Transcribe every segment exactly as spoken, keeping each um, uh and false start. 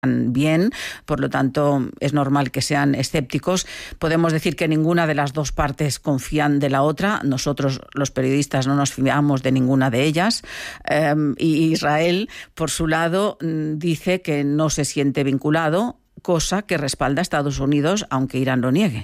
bien, por lo tanto es normal que sean escépticos. Podemos decir que ninguna de las dos partes confían de la otra. Nosotros, los periodistas, no nos fiamos de ninguna de ellas. Eh, y Israel, por su lado, dice que no se siente vinculado, cosa que respalda a Estados Unidos, aunque Irán lo niegue.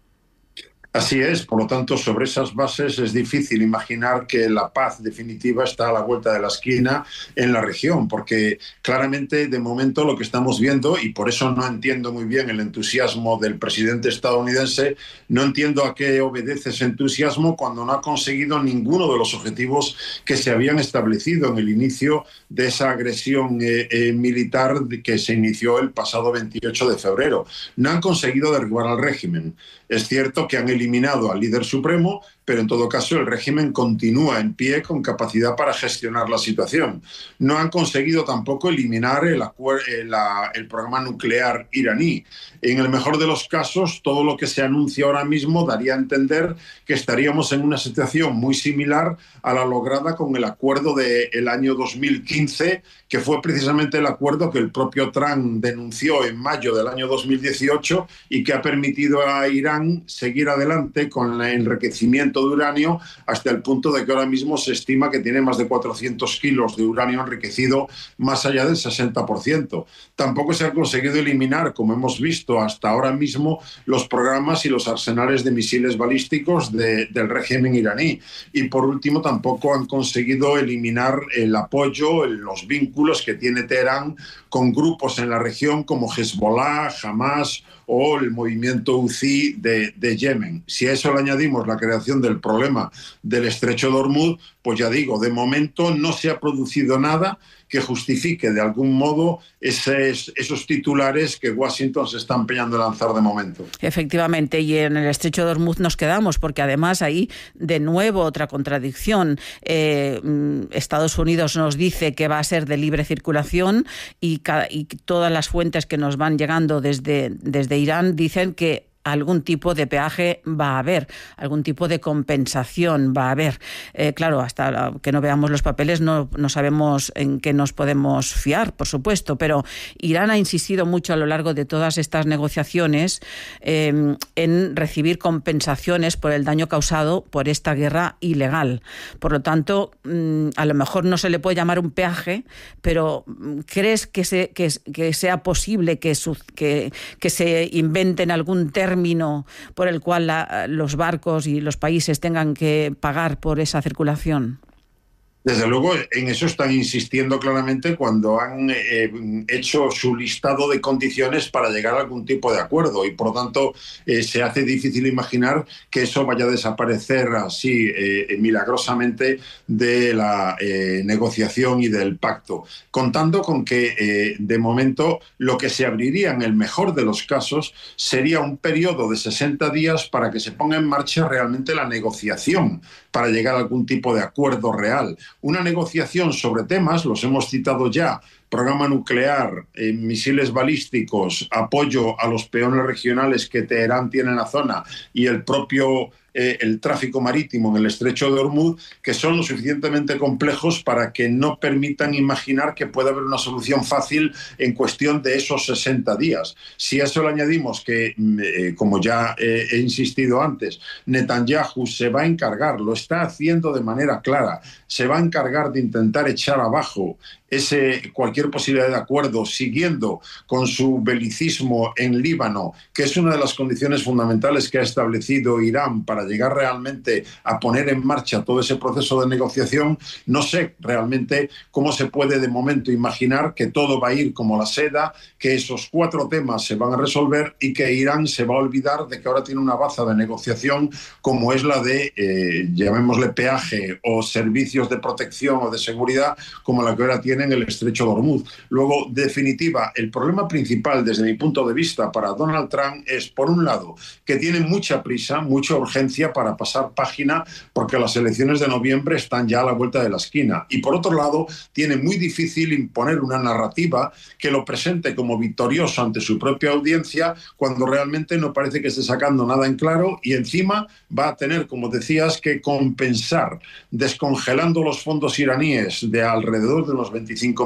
Así es, por lo tanto, sobre esas bases es difícil imaginar que la paz definitiva está a la vuelta de la esquina en la región, porque claramente de momento lo que estamos viendo, y por eso no entiendo muy bien el entusiasmo del presidente estadounidense, no entiendo a qué obedece ese entusiasmo cuando no ha conseguido ninguno de los objetivos que se habían establecido en el inicio de esa agresión eh, eh, militar que se inició el pasado veintiocho de febrero. No han conseguido derribar al régimen. Es cierto que han eliminado al líder supremo, pero en todo caso el régimen continúa en pie con capacidad para gestionar la situación. No han conseguido tampoco eliminar el, el, el programa nuclear iraní. En el mejor de los casos, todo lo que se anuncia ahora mismo daría a entender que estaríamos en una situación muy similar a la lograda con el acuerdo del año dos mil quince, que fue precisamente el acuerdo que el propio Trump denunció en mayo del año dos mil dieciocho y que ha permitido a Irán seguir adelante con el enriquecimiento de uranio hasta el punto de que ahora mismo se estima que tiene más de cuatrocientos kilos de uranio enriquecido, más allá del sesenta por ciento. Tampoco se ha conseguido eliminar, como hemos visto hasta ahora mismo, los programas y los arsenales de misiles balísticos de, del régimen iraní. Y por último, tampoco han conseguido eliminar el apoyo, los vínculos que tiene Teherán con grupos en la región como Hezbollah, Hamas o el movimiento Houthi de, de Yemen. Si a eso le añadimos la creación del problema del estrecho de Hormuz, pues ya digo, de momento no se ha producido nada que justifique de algún modo esos, esos titulares que Washington se está empeñando en lanzar de momento. Efectivamente, y en el estrecho de Hormuz nos quedamos, porque además ahí de nuevo otra contradicción. Eh, Estados Unidos nos dice que va a ser de libre circulación y, cada, y todas las fuentes que nos van llegando desde, desde Irán dicen que algún tipo de peaje va a haber, algún tipo de compensación va a haber. Eh, claro, hasta que no veamos los papeles no, no sabemos en qué nos podemos fiar, por supuesto, pero Irán ha insistido mucho a lo largo de todas estas negociaciones eh, en recibir compensaciones por el daño causado por esta guerra ilegal. Por lo tanto, mmm, a lo mejor no se le puede llamar un peaje, pero ¿crees que, se, que, que sea posible que, su, que, que se inventen algún término término por el cual la, los barcos y los países tengan que pagar por esa circulación? Desde luego, en eso están insistiendo claramente cuando han eh, hecho su listado de condiciones para llegar a algún tipo de acuerdo y, por lo tanto, eh, se hace difícil imaginar que eso vaya a desaparecer así eh, milagrosamente de la eh, negociación y del pacto, contando con que, eh, de momento, lo que se abriría en el mejor de los casos sería un periodo de sesenta días para que se ponga en marcha realmente la negociación, para llegar a algún tipo de acuerdo real. Una negociación sobre temas, los hemos citado ya, programa nuclear, eh, misiles balísticos, apoyo a los peones regionales que Teherán tiene en la zona y el propio eh, el tráfico marítimo en el estrecho de Hormuz, que son lo suficientemente complejos para que no permitan imaginar que puede haber una solución fácil en cuestión de esos sesenta días. Si a eso le añadimos que, eh, como ya eh, he insistido antes, Netanyahu se va a encargar, lo está haciendo de manera clara, se va a encargar de intentar echar abajo ese, cualquier posibilidad de acuerdo, siguiendo con su belicismo en Líbano, que es una de las condiciones fundamentales que ha establecido Irán para llegar realmente a poner en marcha todo ese proceso de negociación. No sé realmente cómo se puede de momento imaginar que todo va a ir como la seda, que esos cuatro temas se van a resolver y que Irán se va a olvidar de que ahora tiene una baza de negociación como es la de, eh, llamémosle peaje o servicios de protección o de seguridad, como la que ahora tiene en el estrecho de Hormuz. Luego, definitiva, el problema principal desde mi punto de vista para Donald Trump es, por un lado, que tiene mucha prisa, mucha urgencia para pasar página porque las elecciones de noviembre están ya a la vuelta de la esquina. Y por otro lado, tiene muy difícil imponer una narrativa que lo presente como victorioso ante su propia audiencia cuando realmente no parece que esté sacando nada en claro y encima va a tener, como decías, que compensar descongelando los fondos iraníes de alrededor de unos veinticinco mil millones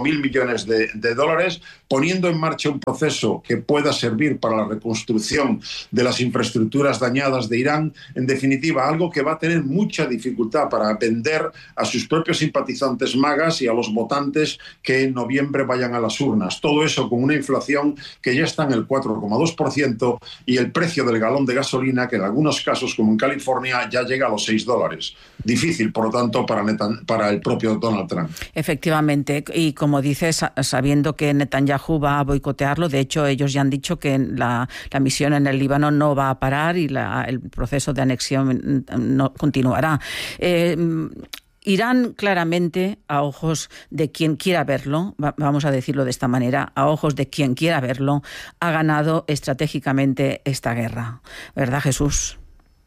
millones de, de dólares, poniendo en marcha un proceso que pueda servir para la reconstrucción de las infraestructuras dañadas de Irán. En definitiva, algo que va a tener mucha dificultad para vender a sus propios simpatizantes magas y a los votantes que en noviembre vayan a las urnas. Todo eso con una inflación que ya está en el cuatro coma dos por ciento y el precio del galón de gasolina que en algunos casos, como en California, ya llega a los seis dólares. Difícil, por lo tanto, para, Netan- para el propio Donald Trump. Efectivamente, y como dices, sabiendo que Netanyahu va a boicotearlo, de hecho ellos ya han dicho que la, la misión en el Líbano no va a parar y la, el proceso de anexión no continuará. Eh, Irán, claramente, a ojos de quien quiera verlo, vamos a decirlo de esta manera, a ojos de quien quiera verlo, ha ganado estratégicamente esta guerra. ¿Verdad, Jesús?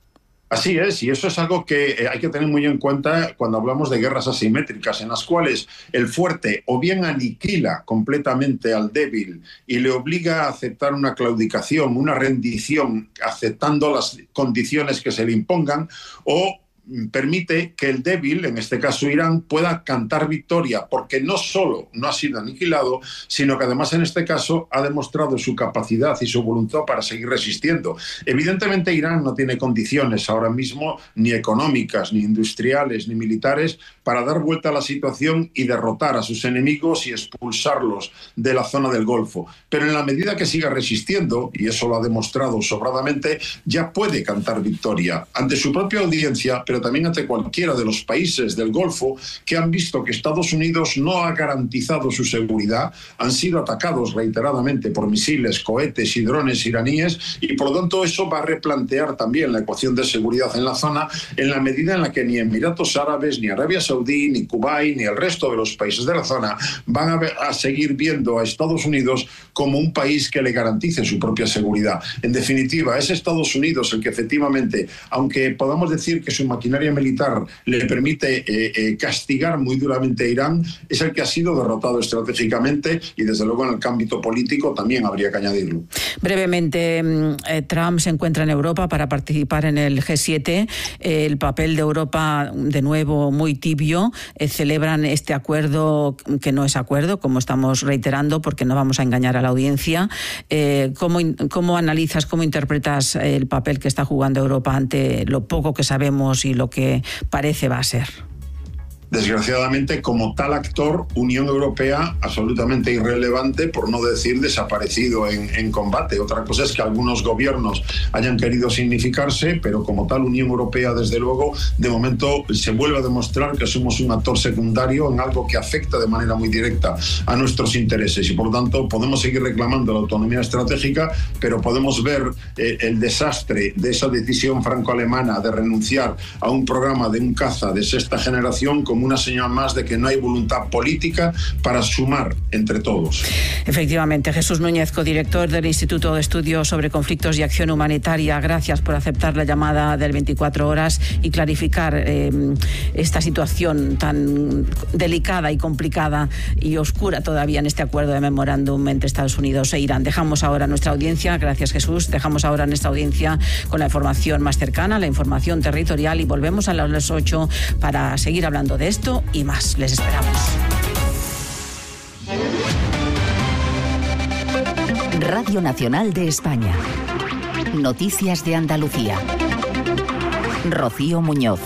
Así es, y eso es algo que hay que tener muy en cuenta cuando hablamos de guerras asimétricas, en las cuales el fuerte o bien aniquila completamente al débil y le obliga a aceptar una claudicación, una rendición, aceptando las condiciones que se le impongan, o permite que el débil, en este caso Irán, pueda cantar victoria, porque no solo no ha sido aniquilado, sino que además en este caso ha demostrado su capacidad y su voluntad para seguir resistiendo. Evidentemente Irán no tiene condiciones ahora mismo, ni económicas, ni industriales, ni militares, para dar vuelta a la situación y derrotar a sus enemigos y expulsarlos de la zona del Golfo. Pero en la medida que siga resistiendo, y eso lo ha demostrado sobradamente, ya puede cantar victoria ante su propia audiencia, pero también ante cualquiera de los países del Golfo que han visto que Estados Unidos no ha garantizado su seguridad, han sido atacados reiteradamente por misiles, cohetes y drones iraníes, y por lo tanto eso va a replantear también la ecuación de seguridad en la zona, en la medida en la que ni Emiratos Árabes, ni Arabia Saudí, ni Kuwait, ni el resto de los países de la zona van a, ver, a seguir viendo a Estados Unidos como un país que le garantice su propia seguridad. En definitiva, es Estados Unidos el que efectivamente, aunque podamos decir que su maquinaria militar le permite eh, eh, castigar muy duramente a Irán, es el que ha sido derrotado estratégicamente, y desde luego en el ámbito político también habría que añadirlo. Brevemente, eh, Trump se encuentra en Europa para participar en el G siete. Eh, el papel de Europa, de nuevo, muy tibio. Eh, celebran este acuerdo que no es acuerdo, como estamos reiterando, porque no vamos a engañar a la audiencia. Eh, ¿cómo, ¿Cómo analizas, cómo interpretas el papel que está jugando Europa ante lo poco que sabemos y lo que parece va a ser? Desgraciadamente, como tal actor, Unión Europea absolutamente irrelevante, por no decir desaparecido en, en combate. Otra cosa es que algunos gobiernos hayan querido significarse, pero como tal Unión Europea, desde luego, de momento se vuelve a demostrar que somos un actor secundario en algo que afecta de manera muy directa a nuestros intereses, y por lo tanto podemos seguir reclamando la autonomía estratégica, pero podemos ver eh, el desastre de esa decisión franco-alemana de renunciar a un programa de un caza de sexta generación como una señal más de que no hay voluntad política para sumar entre todos. Efectivamente. Jesús Núñez, codirector del Instituto de Estudios sobre Conflictos y Acción Humanitaria, gracias por aceptar la llamada del veinticuatro horas y clarificar eh, esta situación tan delicada y complicada y oscura todavía en este acuerdo de memorándum entre Estados Unidos e Irán. Dejamos ahora nuestra audiencia, gracias Jesús, dejamos ahora nuestra audiencia con la información más cercana, la información territorial, y volvemos a las ocho para seguir hablando de esto y más. Les esperamos. Radio Nacional de España. Noticias de Andalucía. Rocío Muñoz.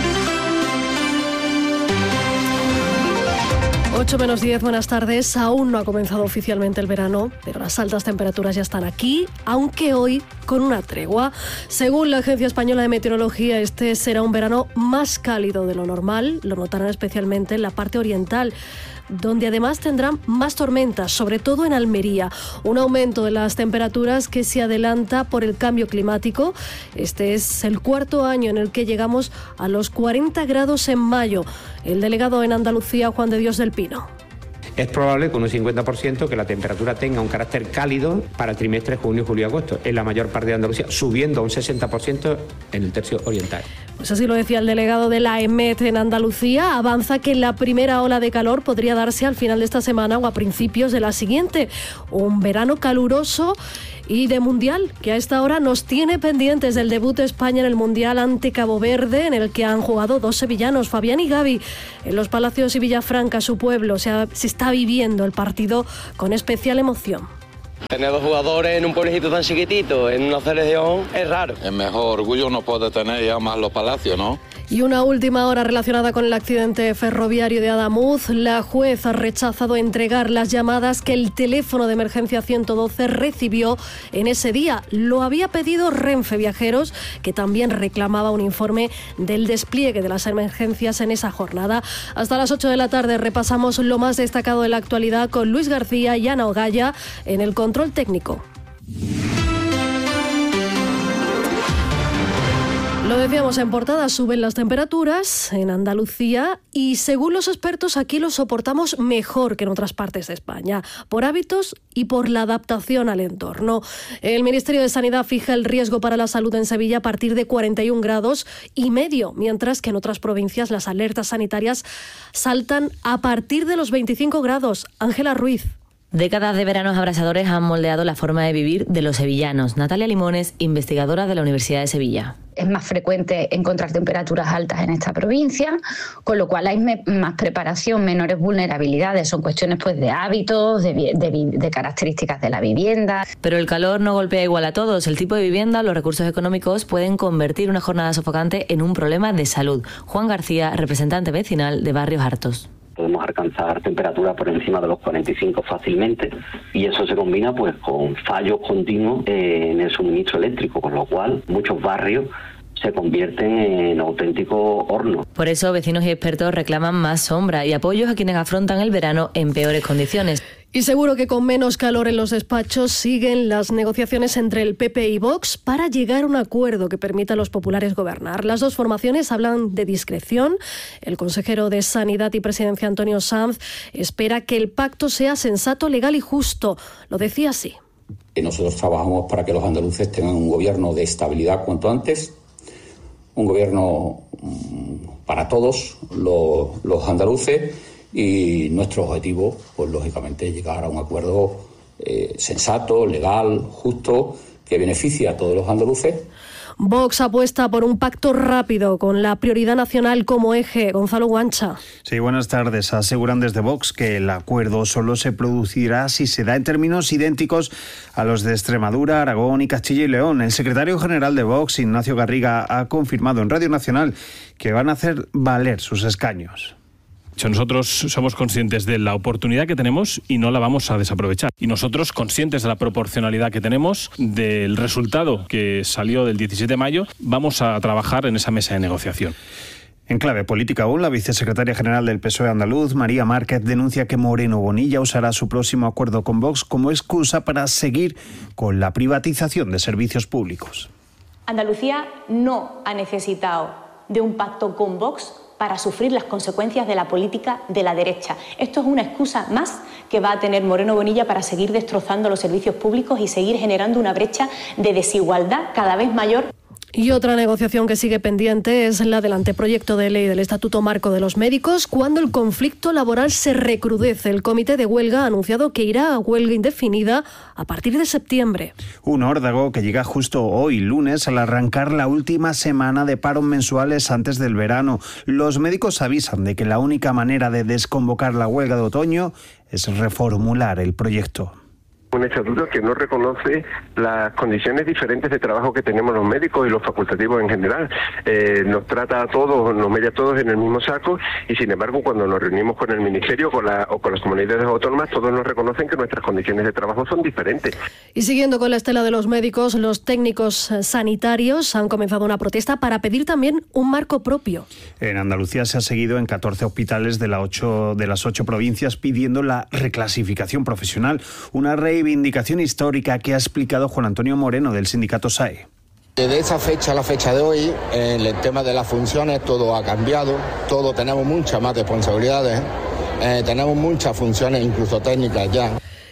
ocho menos diez, buenas tardes. Aún no ha comenzado oficialmente el verano, pero las altas temperaturas ya están aquí, aunque hoy con una tregua. Según la Agencia Española de Meteorología, este será un verano más cálido de lo normal. Lo notarán especialmente en la parte oriental, donde además tendrán más tormentas, sobre todo en Almería. Un aumento de las temperaturas que se adelanta por el cambio climático. Este es el cuarto año en el que llegamos a los cuarenta grados en mayo. El delegado en Andalucía, Juan de Dios del Pino. Es probable con un cincuenta por ciento que la temperatura tenga un carácter cálido para el trimestre junio, julio y agosto, en la mayor parte de Andalucía, subiendo a un sesenta por ciento en el tercio oriental. Pues así lo decía el delegado de la EMET en Andalucía. Avanza que la primera ola de calor podría darse al final de esta semana o a principios de la siguiente. Un verano caluroso Y de Mundial, que a esta hora nos tiene pendientes del debut de España en el Mundial ante Cabo Verde, en el que han jugado dos sevillanos, Fabián y Gaby. En Los Palacios y Villafranca, su pueblo, se, ha, se está viviendo el partido con especial emoción. Tener dos jugadores en un pueblecito tan chiquitito, en una selección, es raro. El mejor orgullo no puede tener ya más Los Palacios, ¿no? Y una última hora relacionada con el accidente ferroviario de Adamuz. La juez ha rechazado entregar las llamadas que el teléfono de emergencia ciento doce recibió en ese día. Lo había pedido Renfe Viajeros, que también reclamaba un informe del despliegue de las emergencias en esa jornada. Hasta las ocho de la tarde repasamos lo más destacado de la actualidad con Luis García y Ana Ogaya en el control técnico. Lo decíamos en portada, suben las temperaturas en Andalucía y según los expertos aquí lo soportamos mejor que en otras partes de España, por hábitos y por la adaptación al entorno. El Ministerio de Sanidad fija el riesgo para la salud en Sevilla a partir de cuarenta y un grados y medio, mientras que en otras provincias las alertas sanitarias saltan a partir de los veinticinco grados. Ángela Ruiz. Décadas de veranos abrasadores han moldeado la forma de vivir de los sevillanos. Natalia Limones, investigadora de la Universidad de Sevilla. Es más frecuente encontrar temperaturas altas en esta provincia, con lo cual hay me- más preparación, menores vulnerabilidades. Son cuestiones pues de hábitos, de, vi- de, vi- de características de la vivienda. Pero el calor no golpea igual a todos. El tipo de vivienda, los recursos económicos pueden convertir una jornada sofocante en un problema de salud. Juan García, representante vecinal de Barrios Hartos. Podemos alcanzar temperaturas por encima de los cuarenta y cinco fácilmente y eso se combina pues con fallos continuos en el suministro eléctrico, con lo cual muchos barrios se convierten en auténticos hornos. Por eso vecinos y expertos reclaman más sombra y apoyos a quienes afrontan el verano en peores condiciones. Y seguro que con menos calor en los despachos siguen las negociaciones entre el P P y Vox para llegar a un acuerdo que permita a los populares gobernar. Las dos formaciones hablan de discreción. El consejero de Sanidad y Presidencia, Antonio Sanz, espera que el pacto sea sensato, legal y justo. Lo decía así. Nosotros trabajamos para que los andaluces tengan un gobierno de estabilidad cuanto antes, un gobierno para todos los, los andaluces. Y nuestro objetivo, pues lógicamente, es llegar a un acuerdo eh, sensato, legal, justo, que beneficie a todos los andaluces. Vox apuesta por un pacto rápido con la prioridad nacional como eje. Gonzalo Guancha. Sí, buenas tardes. Aseguran desde Vox que el acuerdo solo se producirá si se da en términos idénticos a los de Extremadura, Aragón y Castilla y León. El secretario general de Vox, Ignacio Garriga, ha confirmado en Radio Nacional que van a hacer valer sus escaños. Nosotros somos conscientes de la oportunidad que tenemos y no la vamos a desaprovechar. Y nosotros, conscientes de la proporcionalidad que tenemos, del resultado que salió del diecisiete de mayo, vamos a trabajar en esa mesa de negociación. En clave política aún, la vicesecretaria general del P S O E andaluz, María Márquez, denuncia que Moreno Bonilla usará su próximo acuerdo con Vox como excusa para seguir con la privatización de servicios públicos. Andalucía no ha necesitado de un pacto con Vox para sufrir las consecuencias de la política de la derecha. Esto es una excusa más que va a tener Moreno Bonilla para seguir destrozando los servicios públicos y seguir generando una brecha de desigualdad cada vez mayor. Y otra negociación que sigue pendiente es la del anteproyecto de ley del Estatuto Marco de los Médicos. Cuando el conflicto laboral se recrudece, el Comité de Huelga ha anunciado que irá a huelga indefinida a partir de septiembre. Un órdago que llega justo hoy, lunes, al arrancar la última semana de paros mensuales antes del verano. Los médicos avisan de que la única manera de desconvocar la huelga de otoño es reformular el proyecto. Un estatuto que no reconoce las condiciones diferentes de trabajo que tenemos los médicos y los facultativos en general. Eh, nos trata a todos, nos mete a todos en el mismo saco y sin embargo cuando nos reunimos con el Ministerio con la, o con las comunidades autónomas todos nos reconocen que nuestras condiciones de trabajo son diferentes. Y siguiendo con la estela de los médicos, los técnicos sanitarios han comenzado una protesta para pedir también un marco propio. En Andalucía se ha seguido en catorce hospitales de, la ocho, de las ocho provincias pidiendo la reclasificación profesional, una reivindicación histórica que ha explicado Juan Antonio Moreno del sindicato S A E. Desde esa fecha a la fecha de hoy, en el tema de las funciones todo ha cambiado, todos tenemos muchas más responsabilidades, eh, tenemos muchas funciones incluso técnicas ya. Y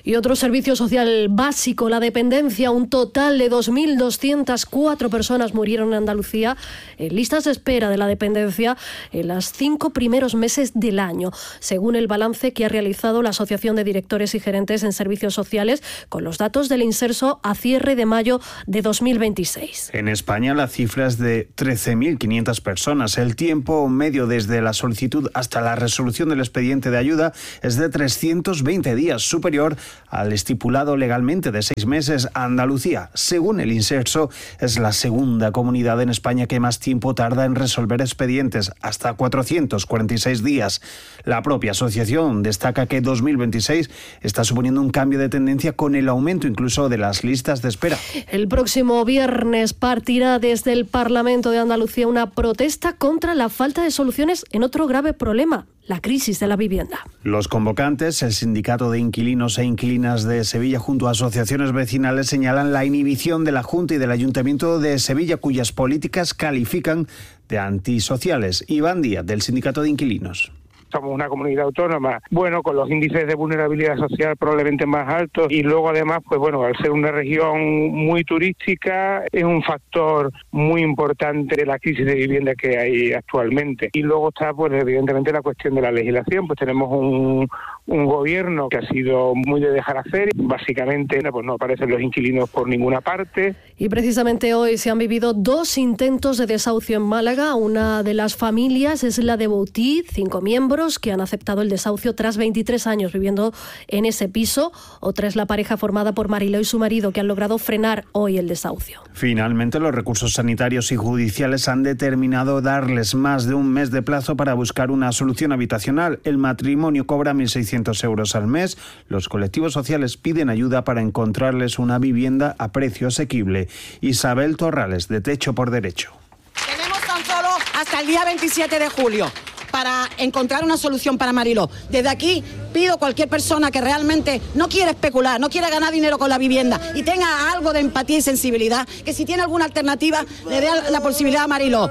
Y otro servicio social básico, la dependencia. Un total de dos mil doscientas cuatro personas murieron en Andalucía en listas de espera de la dependencia en los cinco primeros meses del año, según el balance que ha realizado la Asociación de Directores y Gerentes en Servicios Sociales con los datos del Inserso a cierre de mayo de dos mil veintiséis. En España la cifra es de trece mil quinientas personas. El tiempo medio desde la solicitud hasta la resolución del expediente de ayuda es de trescientos veinte días, superior al estipulado legalmente de seis meses. Andalucía, según el Inserso, es la segunda comunidad en España que más tiempo tarda en resolver expedientes, hasta cuatrocientos cuarenta y seis días. La propia asociación destaca que dos mil veintiséis está suponiendo un cambio de tendencia con el aumento incluso de las listas de espera. El próximo viernes partirá desde el Parlamento de Andalucía una protesta contra la falta de soluciones en otro grave problema: la crisis de la vivienda. Los convocantes, el Sindicato de Inquilinos e Inquilinas de Sevilla junto a asociaciones vecinales, señalan la inhibición de la Junta y del Ayuntamiento de Sevilla, cuyas políticas califican de antisociales. Iván Díaz, del Sindicato de Inquilinos. Somos una comunidad autónoma, bueno, con los índices de vulnerabilidad social probablemente más altos, y luego además, pues bueno, al ser una región muy turística, es un factor muy importante de la crisis de vivienda que hay actualmente. Y luego está, pues evidentemente, la cuestión de la legislación. Pues tenemos un, un gobierno que ha sido muy de dejar hacer, básicamente pues no aparecen los inquilinos por ninguna parte. Y precisamente hoy se han vivido dos intentos de desahucio en Málaga. Una de las familias es la de Boutí, cinco miembros que han aceptado el desahucio tras veintitrés años viviendo en ese piso. Otra es la pareja formada por Mariló y su marido, que han logrado frenar hoy el desahucio. Finalmente, los recursos sanitarios y judiciales han determinado darles más de un mes de plazo para buscar una solución habitacional. El matrimonio cobra mil seiscientos euros al mes. Los colectivos sociales piden ayuda para encontrarles una vivienda a precio asequible. Isabel Torrales, de Techo por Derecho. Tenemos tan solo hasta el día veintisiete de julio para encontrar una solución para Mariló. Desde aquí pido a cualquier persona que realmente no quiere especular, no quiere ganar dinero con la vivienda y tenga algo de empatía y sensibilidad, que si tiene alguna alternativa le dé la posibilidad a Mariló.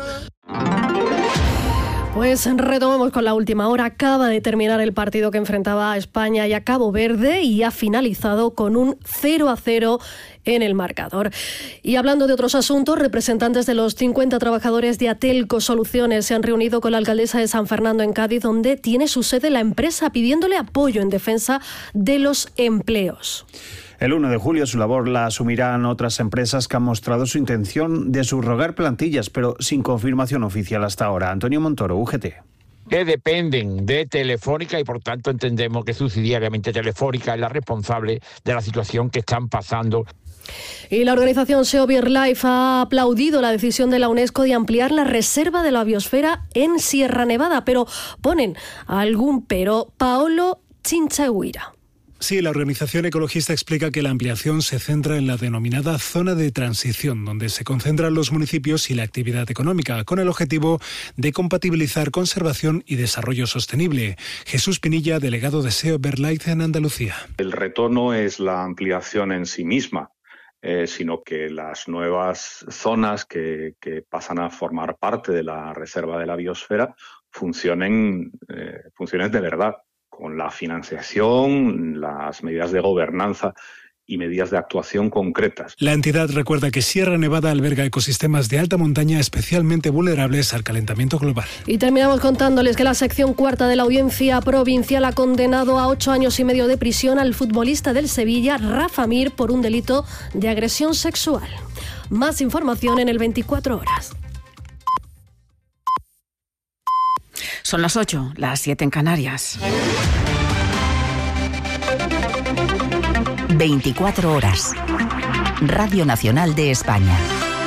Pues retomamos con la última hora. Acaba de terminar el partido que enfrentaba a España y a Cabo Verde y ha finalizado con un cero a cero en el marcador. Y hablando de otros asuntos, representantes de los cincuenta trabajadores de Atelco Soluciones se han reunido con la alcaldesa de San Fernando en Cádiz, donde tiene su sede la empresa, pidiéndole apoyo en defensa de los empleos. El uno de julio su labor la asumirán otras empresas que han mostrado su intención de subrogar plantillas, pero sin confirmación oficial hasta ahora. Antonio Montoro, U G T. Que dependen de Telefónica y por tanto entendemos que subsidiariamente Telefónica es la responsable de la situación que están pasando. Y la organización SEO BirdLife ha aplaudido la decisión de la UNESCO de ampliar la reserva de la biosfera en Sierra Nevada, pero ponen algún pero. Paolo Chinchagüira. Sí, la organización ecologista explica que la ampliación se centra en la denominada zona de transición, donde se concentran los municipios y la actividad económica, con el objetivo de compatibilizar conservación y desarrollo sostenible. Jesús Pinilla, delegado de SEO BirdLife en Andalucía. El reto no es la ampliación en sí misma, eh, sino que las nuevas zonas que, que pasan a formar parte de la reserva de la biosfera funcionen, eh, funcionen de verdad, con la financiación, las medidas de gobernanza y medidas de actuación concretas. La entidad recuerda que Sierra Nevada alberga ecosistemas de alta montaña especialmente vulnerables al calentamiento global. Y terminamos contándoles que la sección cuarta de la Audiencia Provincial ha condenado a ocho años y medio de prisión al futbolista del Sevilla, Rafa Mir, por un delito de agresión sexual. Más información en el veinticuatro horas. Son las ocho, las siete en Canarias. veinticuatro horas. Radio Nacional de España.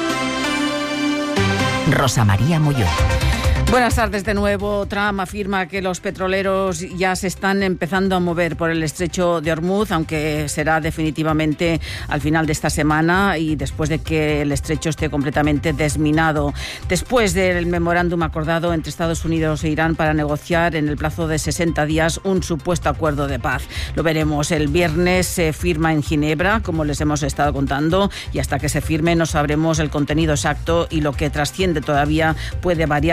Rosa María Molló. Buenas tardes de nuevo. Trump afirma que los petroleros ya se están empezando a mover por el estrecho de Hormuz, aunque será definitivamente al final de esta semana y después de que el estrecho esté completamente desminado. Después del memorándum acordado entre Estados Unidos e Irán para negociar en el plazo de sesenta días un supuesto acuerdo de paz. Lo veremos. El viernes se firma en Ginebra, como les hemos estado contando, y hasta que se firme no sabremos el contenido exacto y lo que trasciende todavía puede variar, aunque Estados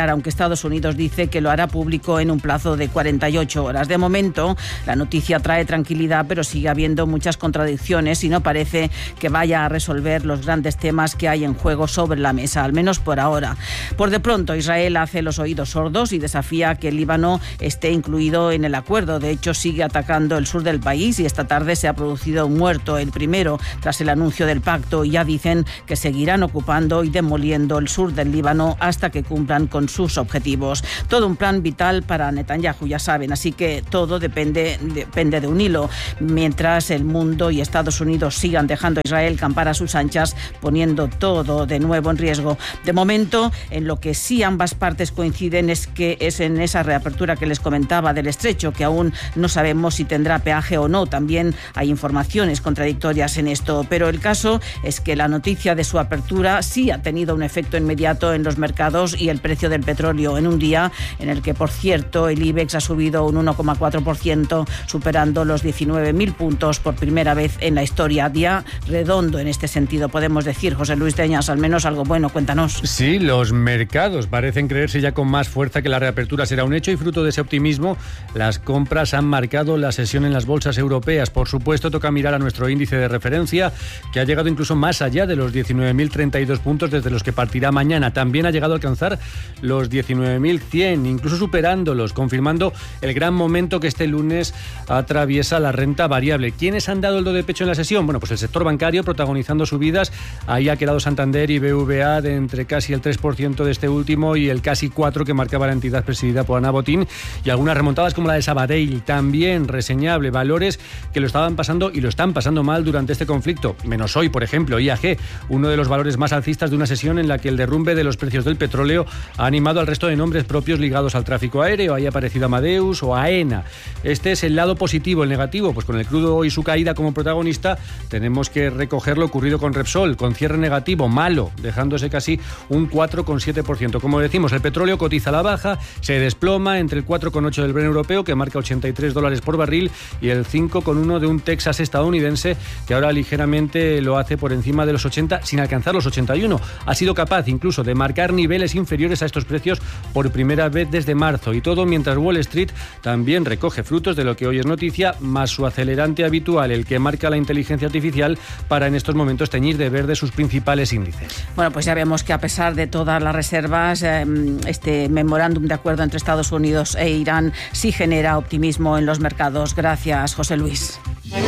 Estados Unidos dice que lo hará público en un plazo de cuarenta y ocho horas. De momento, la noticia trae tranquilidad, pero sigue habiendo muchas contradicciones y no parece que vaya a resolver los grandes temas que hay en juego sobre la mesa, al menos por ahora. Por de pronto, Israel hace los oídos sordos y desafía que el Líbano esté incluido en el acuerdo. De hecho, sigue atacando el sur del país y esta tarde se ha producido un muerto, el primero, tras el anuncio del pacto, y ya dicen que seguirán ocupando y demoliendo el sur del Líbano hasta que cumplan con sus objetivos. Todo un plan vital para Netanyahu, ya saben, así que todo depende, depende de un hilo. Mientras el mundo y Estados Unidos sigan dejando a Israel campar a sus anchas, poniendo todo de nuevo en riesgo. De momento, en lo que sí ambas partes coinciden es que es en esa reapertura que les comentaba del estrecho, que aún no sabemos si tendrá peaje o no. También hay informaciones contradictorias en esto, pero el caso es que la noticia de su apertura sí ha tenido un efecto inmediato en los mercados y el precio del petróleo, en un día en el que, por cierto, el IBEX ha subido un uno coma cuatro por ciento, superando los diecinueve mil puntos por primera vez en la historia. Día redondo en este sentido, podemos decir. José Luis Deñas, al menos algo bueno, cuéntanos. Sí, los mercados parecen creerse ya con más fuerza que la reapertura será un hecho, y fruto de ese optimismo, las compras han marcado la sesión en las bolsas europeas. Por supuesto, toca mirar a nuestro índice de referencia, que ha llegado incluso más allá de los diecinueve mil treinta y dos puntos desde los que partirá mañana. También ha llegado a alcanzar los diecinueve mil cien, incluso superándolos, confirmando el gran momento que este lunes atraviesa la renta variable. ¿Quiénes han dado el do de pecho en la sesión? Bueno, pues el sector bancario protagonizando subidas. Ahí ha quedado Santander y B B V A de entre casi el tres por ciento de este último y el casi cuatro por ciento que marcaba la entidad presidida por Ana Botín, y algunas remontadas como la de Sabadell, también reseñable. Valores que lo estaban pasando y lo están pasando mal durante este conflicto, menos hoy, por ejemplo, I A G, uno de los valores más alcistas de una sesión en la que el derrumbe de los precios del petróleo ha animado al resto de nombres propios ligados al tráfico aéreo. Ahí ha aparecido Amadeus o AENA. Este es el lado positivo. El negativo, pues con el crudo y su caída como protagonista, tenemos que recoger lo ocurrido con Repsol, con cierre negativo, malo, dejándose casi un cuatro coma siete por ciento. Como decimos, el petróleo cotiza a la baja, se desploma entre el cuatro coma ocho del Brent europeo, que marca ochenta y tres dólares por barril, y el cinco coma uno de un Texas estadounidense, que ahora ligeramente lo hace por encima de los ochenta, sin alcanzar los ochenta y uno. Ha sido capaz incluso de marcar niveles inferiores a estos precios por primera vez desde marzo, y todo mientras Wall Street también recoge frutos de lo que hoy es noticia, más su acelerante habitual, el que marca la inteligencia artificial, para en estos momentos teñir de verde sus principales índices. Bueno, pues ya vemos que a pesar de todas las reservas, eh, este memorándum de acuerdo entre Estados Unidos e Irán sí genera optimismo en los mercados. Gracias, José Luis.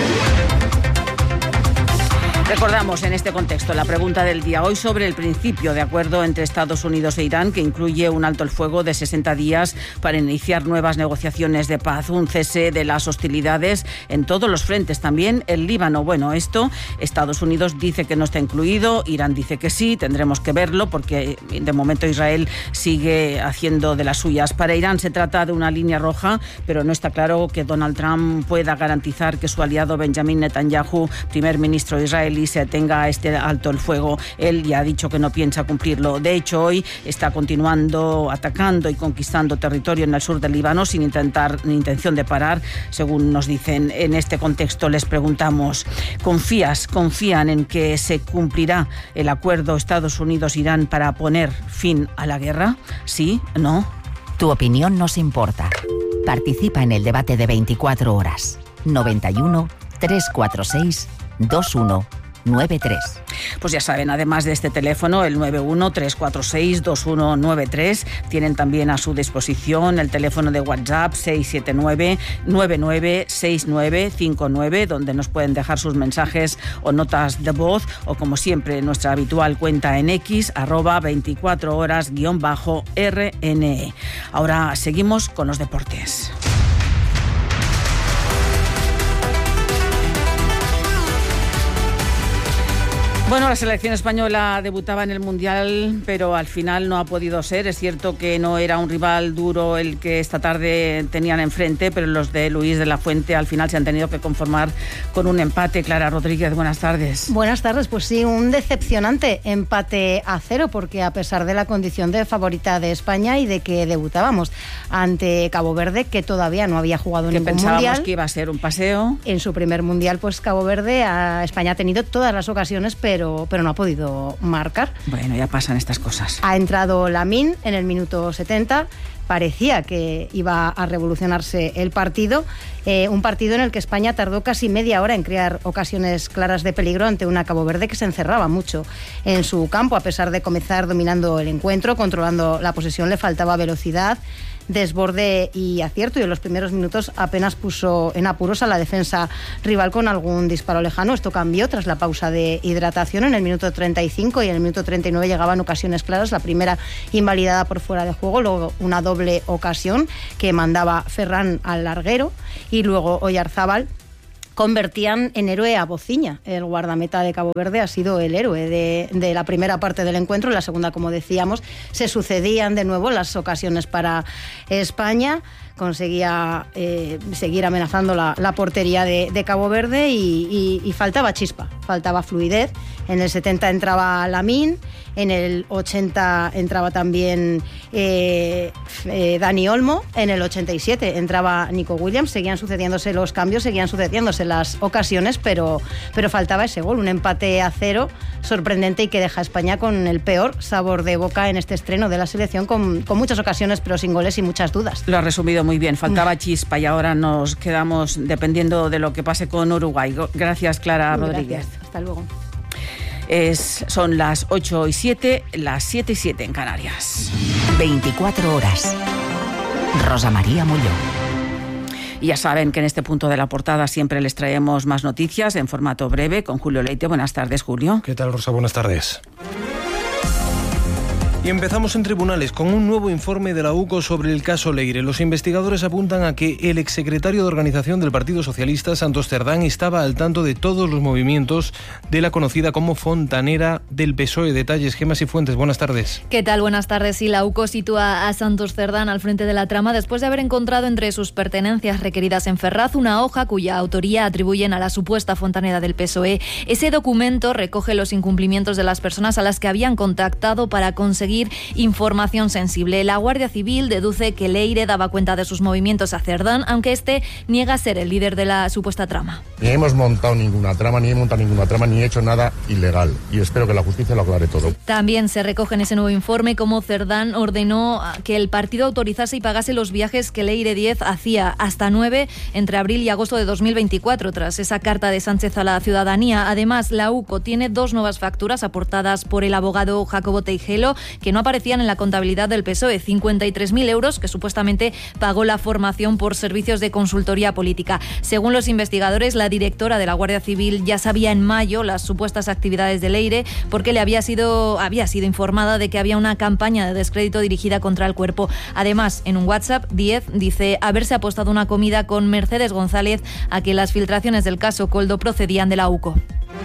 Recordamos en este contexto la pregunta del día hoy sobre el principio de acuerdo entre Estados Unidos e Irán, que incluye un alto el fuego de sesenta días para iniciar nuevas negociaciones de paz, un cese de las hostilidades en todos los frentes, también el Líbano. Bueno, esto Estados Unidos dice que no está incluido, Irán dice que sí, tendremos que verlo porque de momento Israel sigue haciendo de las suyas. Para Irán se trata de una línea roja, pero no está claro que Donald Trump pueda garantizar que su aliado Benjamin Netanyahu, primer ministro israelí, se tenga a este alto el fuego. Él ya ha dicho que no piensa cumplirlo. De hecho, hoy está continuando atacando y conquistando territorio en el sur del Líbano sin intentar ni intención de parar, según nos dicen. En este contexto les preguntamos, ¿confías, confían en que se cumplirá el acuerdo Estados Unidos-Irán para poner fin a la guerra? ¿Sí? ¿No? Tu opinión nos importa. Participa en el debate de veinticuatro horas. noventa y uno, trescientos cuarenta y seis, veintiuno noventa y tres. Pues ya saben, además de este teléfono, el nueve uno, tres cuatro seis, dos uno nueve tres, tienen también a su disposición el teléfono de WhatsApp seis siete nueve, nueve nueve seis nueve cinco nueve, donde nos pueden dejar sus mensajes o notas de voz, o como siempre, nuestra habitual cuenta en X, arroba veinticuatro horas guión bajo R N E. Ahora seguimos con los deportes. Bueno, la selección española debutaba en el Mundial, pero al final no ha podido ser. Es cierto que no era un rival duro el que esta tarde tenían enfrente, pero los de Luis de la Fuente al final se han tenido que conformar con un empate. Clara Rodríguez, buenas tardes. Buenas tardes, pues sí, un decepcionante empate a cero, porque a pesar de la condición de favorita de España y de que debutábamos ante Cabo Verde, que todavía no había jugado ningún mundial. Que pensábamos que iba a ser un paseo. En su primer Mundial, pues Cabo Verde, a España ha tenido todas las ocasiones, pero pero, pero no ha podido marcar. Bueno, ya pasan estas cosas. Ha entrado Lamine en el minuto setenta. Parecía que iba a revolucionarse el partido, eh, un partido en el que España tardó casi media hora en crear ocasiones claras de peligro ante una Cabo Verde que se encerraba mucho en su campo, a pesar de comenzar dominando el encuentro, controlando la posesión, le faltaba velocidad, desborde y acierto, y en los primeros minutos apenas puso en apuros a la defensa rival con algún disparo lejano. Esto cambió tras la pausa de hidratación en el minuto treinta y cinco, y en el minuto treinta y nueve llegaban ocasiones claras, la primera invalidada por fuera de juego, luego una doble ocasión que mandaba Ferran al larguero y luego Oyarzábal. Convertían en héroe a Bociña. El guardameta de Cabo Verde ha sido el héroe de, de la primera parte del encuentro. En la segunda, como decíamos, se sucedían de nuevo las ocasiones para España. Conseguía eh, seguir amenazando la, la portería de, de Cabo Verde y, y, y faltaba chispa, faltaba fluidez. En el setenta entraba Lamine, en el ochenta entraba también eh, eh, Dani Olmo, en el ochenta y siete entraba Nico Williams. Seguían sucediéndose los cambios, seguían sucediéndose las ocasiones, pero, pero faltaba ese gol, un empate a cero sorprendente y que deja a España con el peor sabor de boca en este estreno de la selección, con, con muchas ocasiones pero sin goles y muchas dudas. Lo ha resumido muy bien, faltaba chispa y ahora nos quedamos dependiendo de lo que pase con Uruguay. Gracias, Clara Muy Rodríguez. Gracias. Hasta luego. Es, son las ocho y siete, las siete y siete en Canarias. veinticuatro horas. Rosa María Mulló. Y ya saben que en este punto de la portada siempre les traemos más noticias en formato breve con Julio Leite. Buenas tardes, Julio. ¿Qué tal, Rosa? Buenas tardes. Y empezamos en tribunales con un nuevo informe de la U C O sobre el caso Leire. Los investigadores apuntan a que el exsecretario de organización del Partido Socialista, Santos Cerdán, estaba al tanto de todos los movimientos de la conocida como fontanera del P S O E. Detalles, Gemas y Fuentes, buenas tardes. ¿Qué tal? Buenas tardes. Y la U C O sitúa a Santos Cerdán al frente de la trama después de haber encontrado entre sus pertenencias requeridas en Ferraz una hoja cuya autoría atribuyen a la supuesta fontanera del P S O E. Ese documento recoge los incumplimientos de las personas a las que habían contactado para conseguir información sensible. La Guardia Civil deduce que Leire daba cuenta de sus movimientos a Cerdán, aunque este niega ser el líder de la supuesta trama. Ni hemos montado ninguna trama, ni he montado ninguna trama, ni he hecho nada ilegal. Y espero que la justicia lo aclare todo. También se recoge en ese nuevo informe cómo Cerdán ordenó que el partido autorizase y pagase los viajes que Leire Díez hacía, hasta nueve, entre abril y agosto de dos mil veinticuatro, tras esa carta de Sánchez a la ciudadanía. Además, la U C O tiene dos nuevas facturas aportadas por el abogado Jacobo Teijelo, que no aparecían en la contabilidad del P S O E, cincuenta y tres mil euros que supuestamente pagó la formación por servicios de consultoría política. Según los investigadores, la directora de la Guardia Civil ya sabía en mayo las supuestas actividades de Leire porque le había sido, había sido informada de que había una campaña de descrédito dirigida contra el cuerpo. Además, en un WhatsApp, Díez dice haberse apostado una comida con Mercedes González a que las filtraciones del caso Coldo procedían de la U C O.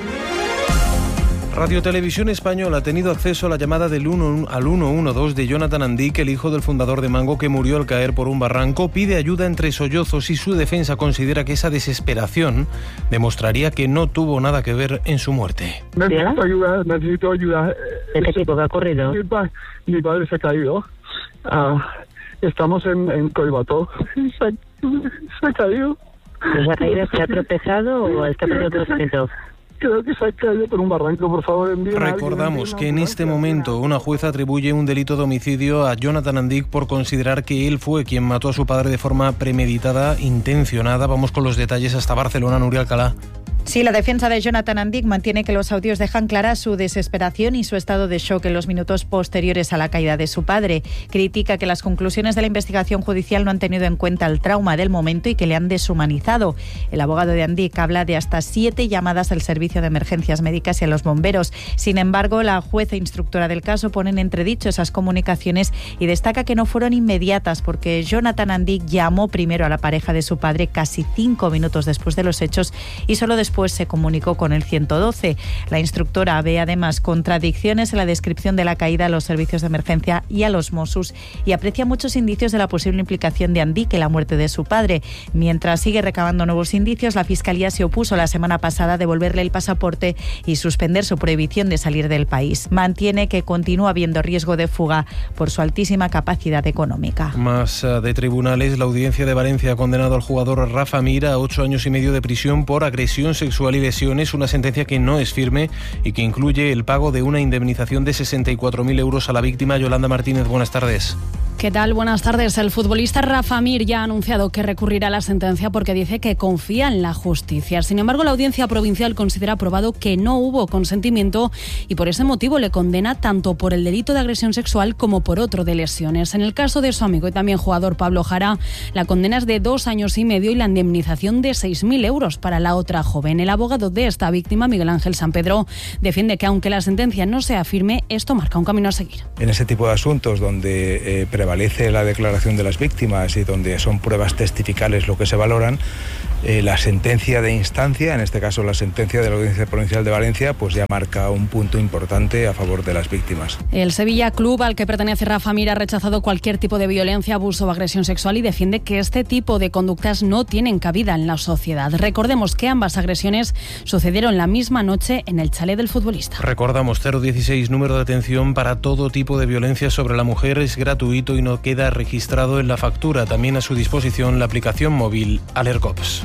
Radio Televisión Española ha tenido acceso a la llamada del uno al uno uno dos de Jonathan Andic, el hijo del fundador de Mango que murió al caer por un barranco. Pide ayuda entre sollozos y su defensa considera que esa desesperación demostraría que no tuvo nada que ver en su muerte. Necesito ayuda, necesito ayuda. ¿De qué tipo que ha ocurrido? Mi, pa- mi padre se ha caído. Uh, estamos en, en Coibató. Se ha, se ha caído. ¿Se ha caído? ¿Se ha tropezado o está perdiendo conocimiento? Creo que se ha caído por un barranco, por favor, envíen a alguien. Recordamos que en este momento una jueza atribuye un delito de homicidio a Jonathan Andic por considerar que él fue quien mató a su padre de forma premeditada, intencionada. Vamos con los detalles hasta Barcelona, Nuria Alcalá. Sí, la defensa de Jonathan Andic mantiene que los audios dejan clara su desesperación y su estado de shock en los minutos posteriores a la caída de su padre. Critica que las conclusiones de la investigación judicial no han tenido en cuenta el trauma del momento y que le han deshumanizado. El abogado de Andic habla de hasta siete llamadas al servicio de emergencias médicas y a los bomberos. Sin embargo, la jueza instructora del caso pone en entredicho esas comunicaciones y destaca que no fueron inmediatas porque Jonathan Andic llamó primero a la pareja de su padre casi cinco minutos después de los hechos y solo después Después se comunicó con el ciento doce. La instructora ve además contradicciones en la descripción de la caída a los servicios de emergencia y a los Mossos y aprecia muchos indicios de la posible implicación de Andic en la muerte de su padre. Mientras sigue recabando nuevos indicios, la Fiscalía se opuso la semana pasada a devolverle el pasaporte y suspender su prohibición de salir del país. Mantiene que continúa habiendo riesgo de fuga por su altísima capacidad económica. Más uh, de tribunales, la Audiencia de Valencia ha condenado al jugador Rafa Mir a ocho años y medio de prisión por agresión sexual sexual y lesiones, una sentencia que no es firme y que incluye el pago de una indemnización de sesenta y cuatro mil euros a la víctima. Yolanda Martínez, buenas tardes. ¿Qué tal? Buenas tardes. El futbolista Rafa Mir ya ha anunciado que recurrirá a la sentencia porque dice que confía en la justicia. Sin embargo, la Audiencia Provincial considera probado que no hubo consentimiento y por ese motivo le condena tanto por el delito de agresión sexual como por otro de lesiones. En el caso de su amigo y también jugador Pablo Jara, la condena es de dos años y medio y la indemnización de seis mil euros para la otra joven. El abogado de esta víctima, Miguel Ángel San Pedro, defiende que aunque la sentencia no sea firme, esto marca un camino a seguir. En ese tipo de asuntos donde eh, prevalece la declaración de las víctimas y donde son pruebas testificales lo que se valoran, eh, la sentencia de instancia, en este caso la sentencia de la Audiencia Provincial de Valencia, pues ya marca un punto importante a favor de las víctimas. El Sevilla Club, al que pertenece Rafa Mir, ha rechazado cualquier tipo de violencia, abuso o agresión sexual y defiende que este tipo de conductas no tienen cabida en la sociedad. Recordemos que ambas agresiones sucedieron la misma noche en el chalet del futbolista. Recordamos, cero dieciséis, número de atención para todo tipo de violencia sobre la mujer, es gratuito y no queda registrado en la factura. También a su disposición la aplicación móvil Alercops.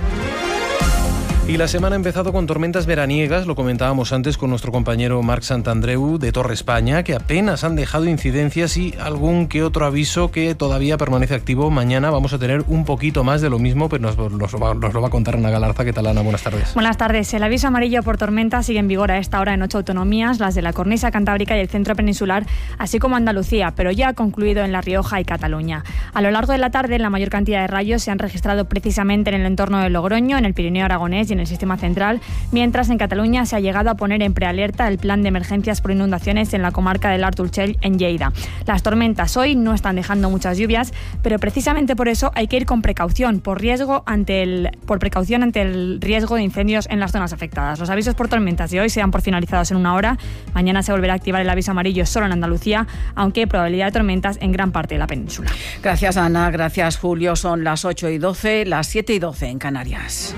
Y la semana ha empezado con tormentas veraniegas, lo comentábamos antes con nuestro compañero Marc Santandreu de Torre España, que apenas han dejado incidencias y algún que otro aviso que todavía permanece activo. Mañana vamos a tener un poquito más de lo mismo, pero nos, nos, lo, va, nos lo va a contar Ana Galarza. ¿Qué tal, Ana? Buenas tardes. Buenas tardes. El aviso amarillo por tormenta sigue en vigor a esta hora en ocho autonomías, las de la cornisa cantábrica y el centro peninsular, así como Andalucía, pero ya ha concluido en La Rioja y Cataluña. A lo largo de la tarde, la mayor cantidad de rayos se han registrado precisamente en el entorno de Logroño, en el Pirineo aragonés y en el sistema central, mientras en Cataluña se ha llegado a poner en prealerta el plan de emergencias por inundaciones en la comarca del Arc Urgell en Lleida. Las tormentas hoy no están dejando muchas lluvias, pero precisamente por eso hay que ir con precaución, por riesgo ante el por precaución ante el riesgo de incendios en las zonas afectadas. Los avisos por tormentas de hoy se dan por finalizados en una hora. Mañana se volverá a activar el aviso amarillo solo en Andalucía, aunque hay probabilidad de tormentas en gran parte de la península. Gracias, Ana. Gracias, Julio. Son las ocho y doce, las siete y doce en Canarias.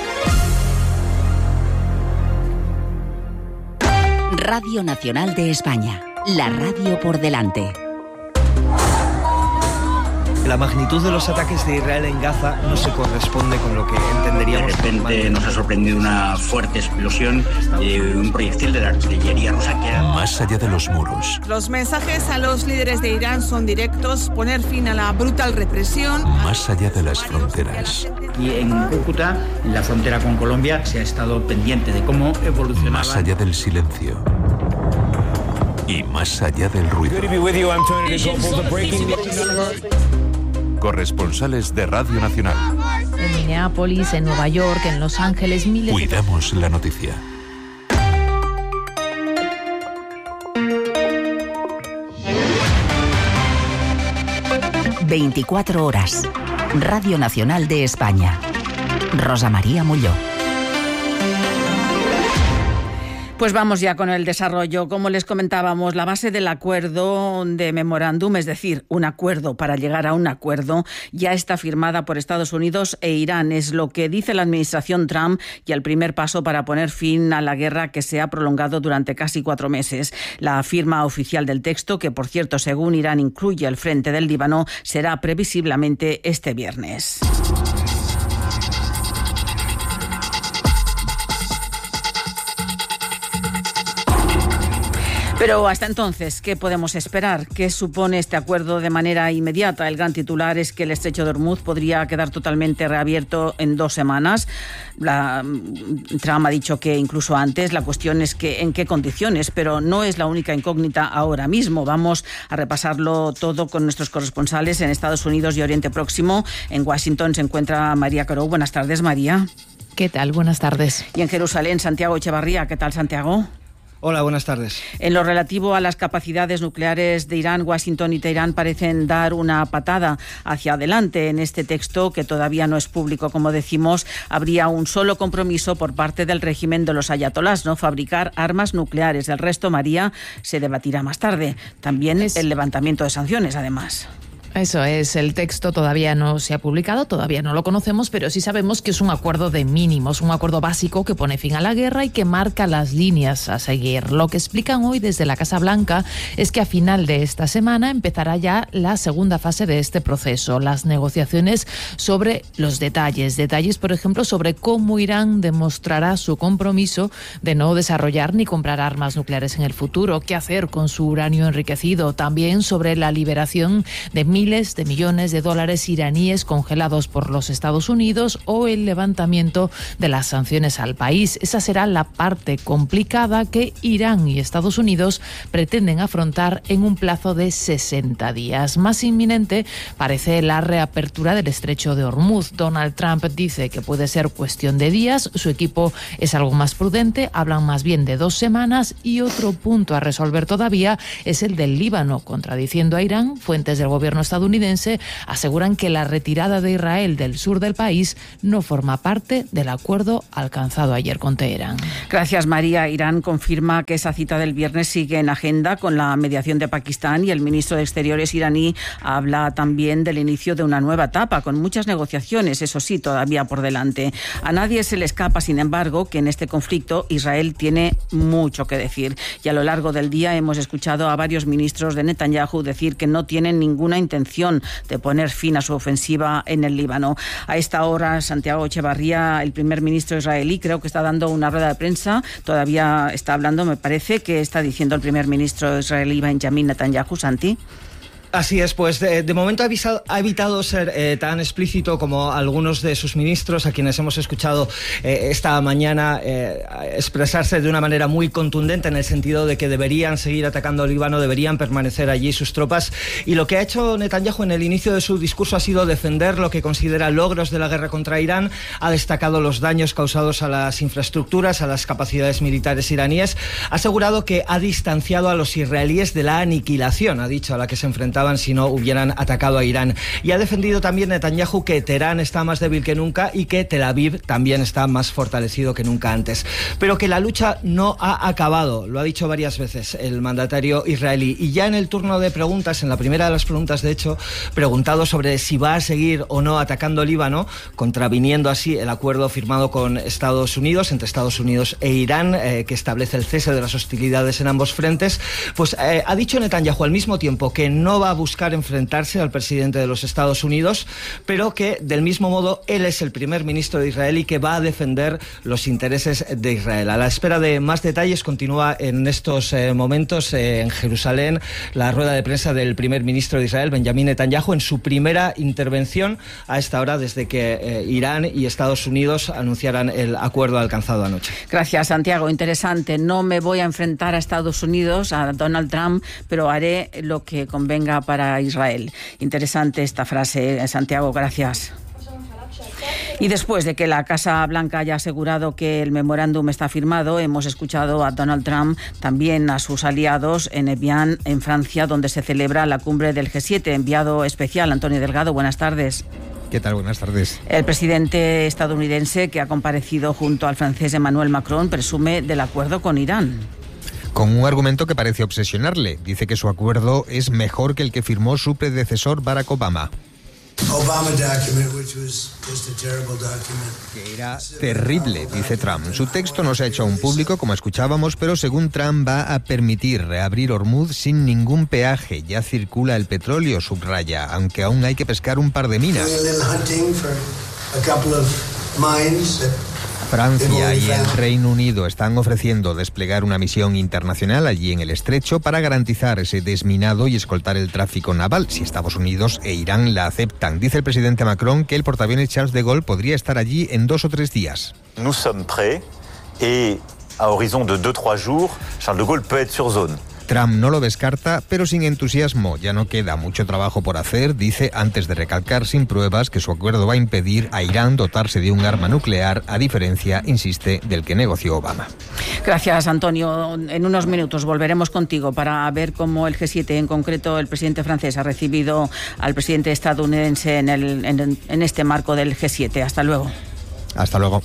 Radio Nacional de España, la radio por delante. La magnitud de los ataques de Israel en Gaza no se corresponde con lo que entenderíamos. De repente nos ha sorprendido una fuerte explosión de un proyectil de la artillería rusa que era... Más allá de los muros. Los mensajes a los líderes de Irán son directos: poner fin a la brutal represión. Más allá de las fronteras. Y en Cúcuta, en la frontera con Colombia, se ha estado pendiente de cómo evolucionaba. Más allá del silencio. Y más allá del ruido. Corresponsales de Radio Nacional. En Minneapolis, en Nueva York, en Los Ángeles, miles. Cuidamos la noticia. veinticuatro horas. Radio Nacional de España. Rosa María Mulló. Pues vamos ya con el desarrollo. Como les comentábamos, la base del acuerdo de memorándum, es decir, un acuerdo para llegar a un acuerdo, ya está firmada por Estados Unidos e Irán. Es lo que dice la administración Trump y el primer paso para poner fin a la guerra que se ha prolongado durante casi cuatro meses. La firma oficial del texto, que por cierto, según Irán, incluye el frente del Líbano, será previsiblemente este viernes. Pero hasta entonces, ¿qué podemos esperar? ¿Qué supone este acuerdo de manera inmediata? El gran titular es que el estrecho de Hormuz podría quedar totalmente reabierto en dos semanas. La, Trump ha dicho que incluso antes. La cuestión es que en qué condiciones, pero no es la única incógnita ahora mismo. Vamos a repasarlo todo con nuestros corresponsales en Estados Unidos y Oriente Próximo. En Washington se encuentra María Coró. Buenas tardes, María. ¿Qué tal? Buenas tardes. Y en Jerusalén, Santiago Echevarría. ¿Qué tal, Santiago? Hola, buenas tardes. En lo relativo a las capacidades nucleares de Irán, Washington y Teherán parecen dar una patada hacia adelante. En este texto, que todavía no es público, como decimos, habría un solo compromiso por parte del régimen de los ayatolás, no fabricar armas nucleares. El resto, María, se debatirá más tarde. También es... el levantamiento de sanciones, además. Eso es, el texto todavía no se ha publicado, todavía no lo conocemos, pero sí sabemos que es un acuerdo de mínimos, un acuerdo básico que pone fin a la guerra y que marca las líneas a seguir. Lo que explican hoy desde la Casa Blanca es que a final de esta semana empezará ya la segunda fase de este proceso, las negociaciones sobre los detalles, detalles, por ejemplo, sobre cómo Irán demostrará su compromiso de no desarrollar ni comprar armas nucleares en el futuro, qué hacer con su uranio enriquecido, también sobre la liberación de miles de millones de dólares iraníes congelados por los Estados Unidos o el levantamiento de las sanciones al país. Esa será la parte complicada que Irán y Estados Unidos pretenden afrontar en un plazo de sesenta días. Más inminente parece la reapertura del estrecho de Hormuz. Donald Trump dice que puede ser cuestión de días, su equipo es algo más prudente, hablan más bien de dos semanas y otro punto a resolver todavía es el del Líbano, contradiciendo a Irán. Fuentes del gobierno estadounidense aseguran que la retirada de Israel del sur del país no forma parte del acuerdo alcanzado ayer con Teherán. Gracias, María. Irán confirma que esa cita del viernes sigue en agenda con la mediación de Pakistán y el ministro de Exteriores iraní habla también del inicio de una nueva etapa con muchas negociaciones, eso sí, todavía por delante. A nadie se le escapa, sin embargo, que en este conflicto Israel tiene mucho que decir y a lo largo del día hemos escuchado a varios ministros de Netanyahu decir que no tienen ninguna intención de poner fin a su ofensiva en el Líbano. A esta hora, Santiago Echevarría, el primer ministro israelí, creo que está dando una rueda de prensa, todavía está hablando, me parece, que está diciendo el primer ministro israelí Benjamin Netanyahu. Santi. Así es, pues de, de momento ha, avisado, ha evitado ser eh, tan explícito como algunos de sus ministros, a quienes hemos escuchado eh, esta mañana eh, expresarse de una manera muy contundente en el sentido de que deberían seguir atacando al Líbano, deberían permanecer allí sus tropas. Y lo que ha hecho Netanyahu en el inicio de su discurso ha sido defender lo que considera logros de la guerra contra Irán, ha destacado los daños causados a las infraestructuras, a las capacidades militares iraníes, ha asegurado que ha distanciado a los israelíes de la aniquilación, ha dicho, a la que se enfrentaban si no hubieran atacado a Irán. Y ha defendido también Netanyahu que Teherán está más débil que nunca y que Tel Aviv también está más fortalecido que nunca antes. Pero que la lucha no ha acabado, lo ha dicho varias veces el mandatario israelí. Y ya en el turno de preguntas, en la primera de las preguntas de hecho, preguntado sobre si va a seguir o no atacando Líbano, contraviniendo así el acuerdo firmado con Estados Unidos, entre Estados Unidos e Irán, eh, que establece el cese de las hostilidades en ambos frentes, pues eh, ha dicho Netanyahu al mismo tiempo que no va a buscar enfrentarse al presidente de los Estados Unidos, pero que del mismo modo él es el primer ministro de Israel y que va a defender los intereses de Israel. A la espera de más detalles continúa en estos eh, momentos eh, en Jerusalén la rueda de prensa del primer ministro de Israel, Benjamin Netanyahu, en su primera intervención a esta hora desde que eh, Irán y Estados Unidos anunciaran el acuerdo alcanzado anoche. Gracias, Santiago. Interesante. No me voy a enfrentar a Estados Unidos, a Donald Trump, pero haré lo que convenga para Israel. Interesante esta frase, Santiago, gracias. Y después de que la Casa Blanca haya asegurado que el memorándum está firmado, hemos escuchado a Donald Trump, también a sus aliados en Evian, en Francia, donde se celebra la cumbre del G siete. Enviado especial, Antonio Delgado, buenas tardes. ¿Qué tal? Buenas tardes. El presidente estadounidense, que ha comparecido junto al francés Emmanuel Macron, presume del acuerdo con Irán. Con un argumento que parece obsesionarle. Dice que su acuerdo es mejor que el que firmó su predecesor Barack Obama. Que era terrible, dice Trump. Su texto no se ha hecho aún público, como escuchábamos, pero según Trump va a permitir reabrir Hormuz sin ningún peaje. Ya circula el petróleo, subraya, aunque aún hay que pescar un par de minas. Francia y el Reino Unido están ofreciendo desplegar una misión internacional allí en el estrecho para garantizar ese desminado y escoltar el tráfico naval, si Estados Unidos e Irán la aceptan. Dice el presidente Macron que el portaaviones Charles de Gaulle podría estar allí en dos o tres días. Nous sommes prêts et à horizon de deux trois jours, Charles de Gaulle peut être sur zone. Trump no lo descarta, pero sin entusiasmo. Ya no queda mucho trabajo por hacer, dice, antes de recalcar sin pruebas que su acuerdo va a impedir a Irán dotarse de un arma nuclear, a diferencia, insiste, del que negoció Obama. Gracias, Antonio. En unos minutos volveremos contigo para ver cómo el G siete, en concreto el presidente francés, ha recibido al presidente estadounidense en, el, en, en este marco del G siete. Hasta luego. Hasta luego.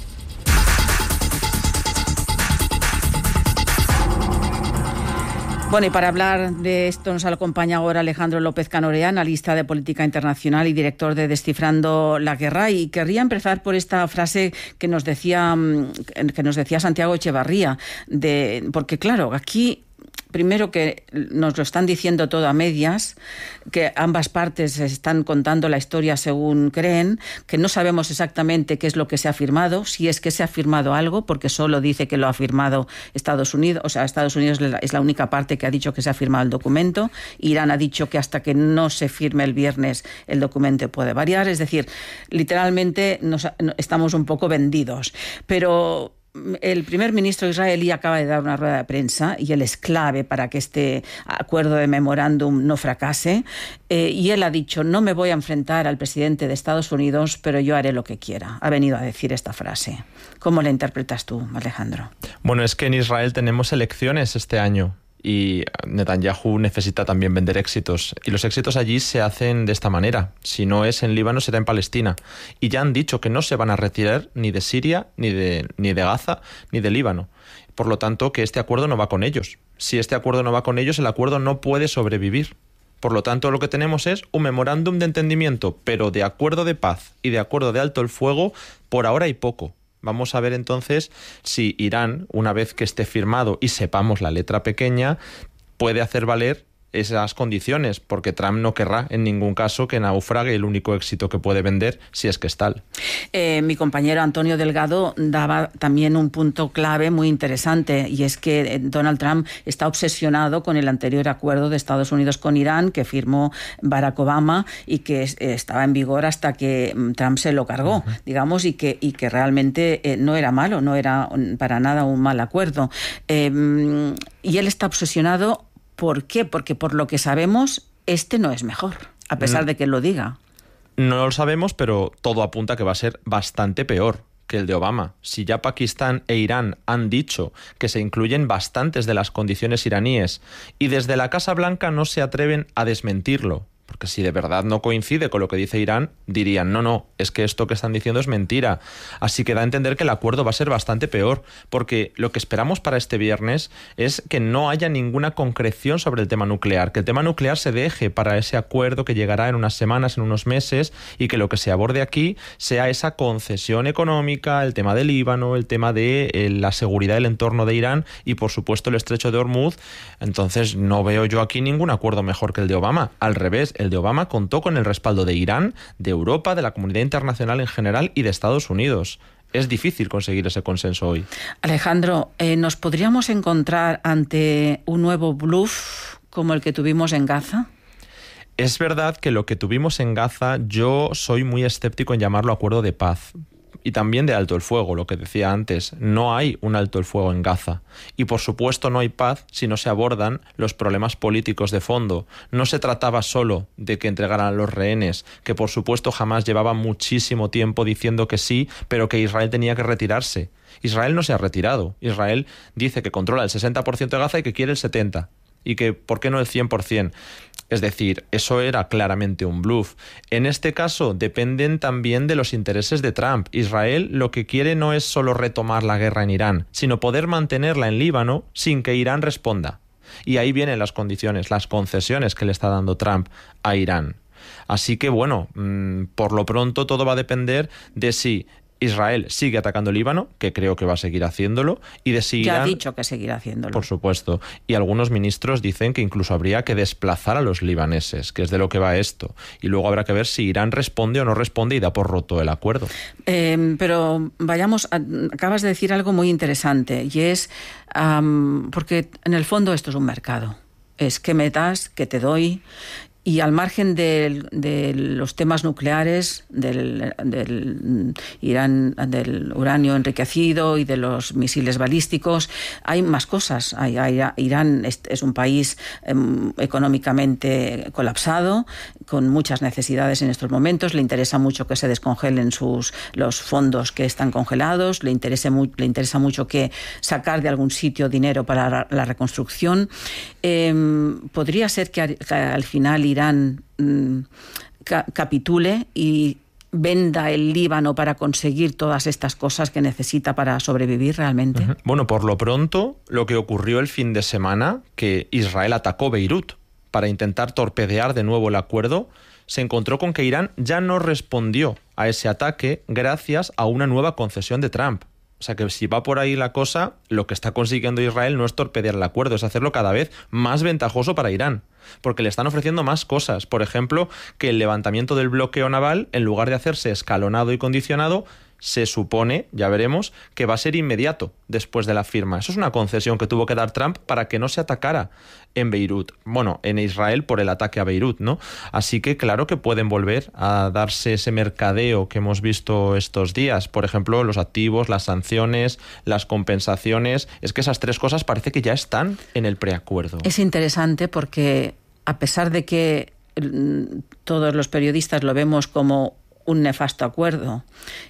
Bueno, y para hablar de esto nos acompaña ahora Alejandro López Canorea, analista de política internacional y director de Descifrando la Guerra. Y querría empezar por esta frase que nos decía, que nos decía Santiago Echevarría, de, porque claro, aquí... Primero, que nos lo están diciendo todo a medias, que ambas partes están contando la historia según creen, que no sabemos exactamente qué es lo que se ha firmado, si es que se ha firmado algo, porque solo dice que lo ha firmado Estados Unidos, o sea, Estados Unidos es la única parte que ha dicho que se ha firmado el documento. Irán ha dicho que hasta que no se firme el viernes el documento puede variar, es decir, literalmente nos, estamos un poco vendidos. Pero... el primer ministro israelí acaba de dar una rueda de prensa y él es clave para que este acuerdo de memorándum no fracase, eh, y él ha dicho: no me voy a enfrentar al presidente de Estados Unidos, pero yo haré lo que quiera. Ha venido a decir esta frase. ¿Cómo la interpretas tú, Alejandro? Bueno, es que en Israel tenemos elecciones este año y Netanyahu necesita también vender éxitos, y los éxitos allí se hacen de esta manera. Si no es en Líbano, será en Palestina, y ya han dicho que no se van a retirar ni de Siria, ni de, ni de Gaza, ni de Líbano. Por lo tanto, que este acuerdo no va con ellos. Si este acuerdo no va con ellos, el acuerdo no puede sobrevivir. Por lo tanto, lo que tenemos es un memorándum de entendimiento, pero de acuerdo de paz y de acuerdo de alto el fuego, por ahora hay poco. Vamos a ver entonces si Irán, una vez que esté firmado y sepamos la letra pequeña, puede hacer valer esas condiciones, porque Trump no querrá en ningún caso que naufrague el único éxito que puede vender, si es que es tal. Eh, mi compañero Antonio Delgado daba también un punto clave muy interesante, y es que Donald Trump está obsesionado con el anterior acuerdo de Estados Unidos con Irán que firmó Barack Obama y que eh, estaba en vigor hasta que Trump se lo cargó, uh-huh. digamos, y que, y que realmente eh, no era malo, no era para nada un mal acuerdo. Eh, y él está obsesionado. ¿Por qué? Porque por lo que sabemos, este no es mejor, a pesar de que él lo diga. No lo sabemos, pero todo apunta a que va a ser bastante peor que el de Obama. Si ya Pakistán e Irán han dicho que se incluyen bastantes de las condiciones iraníes y desde la Casa Blanca no se atreven a desmentirlo, porque si de verdad no coincide con lo que dice Irán, dirían, no, no, es que esto que están diciendo es mentira. Así que da a entender que el acuerdo va a ser bastante peor, porque lo que esperamos para este viernes es que no haya ninguna concreción sobre el tema nuclear, que el tema nuclear se deje para ese acuerdo que llegará en unas semanas, en unos meses, y que lo que se aborde aquí sea esa concesión económica, el tema del Líbano, el tema de eh, la seguridad del entorno de Irán y, por supuesto, el estrecho de Hormuz. Entonces, no veo yo aquí ningún acuerdo mejor que el de Obama. Al revés, el de Obama contó con el respaldo de Irán, de Europa, de la comunidad internacional en general y de Estados Unidos. Es difícil conseguir ese consenso hoy. Alejandro, eh, ¿nos podríamos encontrar ante un nuevo bluff como el que tuvimos en Gaza? Es verdad que lo que tuvimos en Gaza, yo soy muy escéptico en llamarlo acuerdo de paz. Y también de alto el fuego, lo que decía antes. No hay un alto el fuego en Gaza. Y por supuesto no hay paz si no se abordan los problemas políticos de fondo. No se trataba solo de que entregaran a los rehenes, que por supuesto Hamás llevaba muchísimo tiempo diciendo que sí, pero que Israel tenía que retirarse. Israel no se ha retirado. Israel dice que controla el sesenta por ciento de Gaza y que quiere el setenta por ciento. Y que, ¿por qué no el cien por ciento? Es decir, eso era claramente un bluff. En este caso, dependen también de los intereses de Trump. Israel lo que quiere no es solo retomar la guerra en Irán, sino poder mantenerla en Líbano sin que Irán responda. Y ahí vienen las condiciones, las concesiones que le está dando Trump a Irán. Así que, bueno, mmm, por lo pronto todo va a depender de si Israel sigue atacando Líbano, que creo que va a seguir haciéndolo, y de si ya Irán, ha dicho que seguirá haciéndolo. Por supuesto. Y algunos ministros dicen que incluso habría que desplazar a los libaneses, que es de lo que va esto. Y luego habrá que ver si Irán responde o no responde y da por roto el acuerdo. Eh, pero vayamos, a, acabas de decir algo muy interesante, y es, um, porque en el fondo esto es un mercado. Es qué me das, qué te doy. Y al margen de, de los temas nucleares, del, del Irán, del uranio enriquecido y de los misiles balísticos, hay más cosas. Hay, hay, Irán es, es un país eh, económicamente colapsado, con muchas necesidades en estos momentos. Le interesa mucho que se descongelen sus, los fondos que están congelados. Le interesa, mu- le interesa mucho que sacar de algún sitio dinero para la, la reconstrucción. Eh, podría ser que, a, que al final Irán mm, ca- capitule y venda el Líbano para conseguir todas estas cosas que necesita para sobrevivir realmente? Uh-huh. Bueno, por lo pronto, lo que ocurrió el fin de semana, que Israel atacó Beirut para intentar torpedear de nuevo el acuerdo, se encontró con que Irán ya no respondió a ese ataque gracias a una nueva concesión de Trump. O sea que si va por ahí la cosa, lo que está consiguiendo Israel no es torpedear el acuerdo, es hacerlo cada vez más ventajoso para Irán, porque le están ofreciendo más cosas. Por ejemplo, que el levantamiento del bloqueo naval, en lugar de hacerse escalonado y condicionado, se supone, ya veremos, que va a ser inmediato después de la firma. Eso es una concesión que tuvo que dar Trump para que no se atacara en Beirut, bueno, en Israel por el ataque a Beirut, ¿no? Así que claro que pueden volver a darse ese mercadeo que hemos visto estos días. Por ejemplo, los activos, las sanciones, las compensaciones. Es que esas tres cosas parece que ya están en el preacuerdo. Es interesante porque a pesar de que todos los periodistas lo vemos como un nefasto acuerdo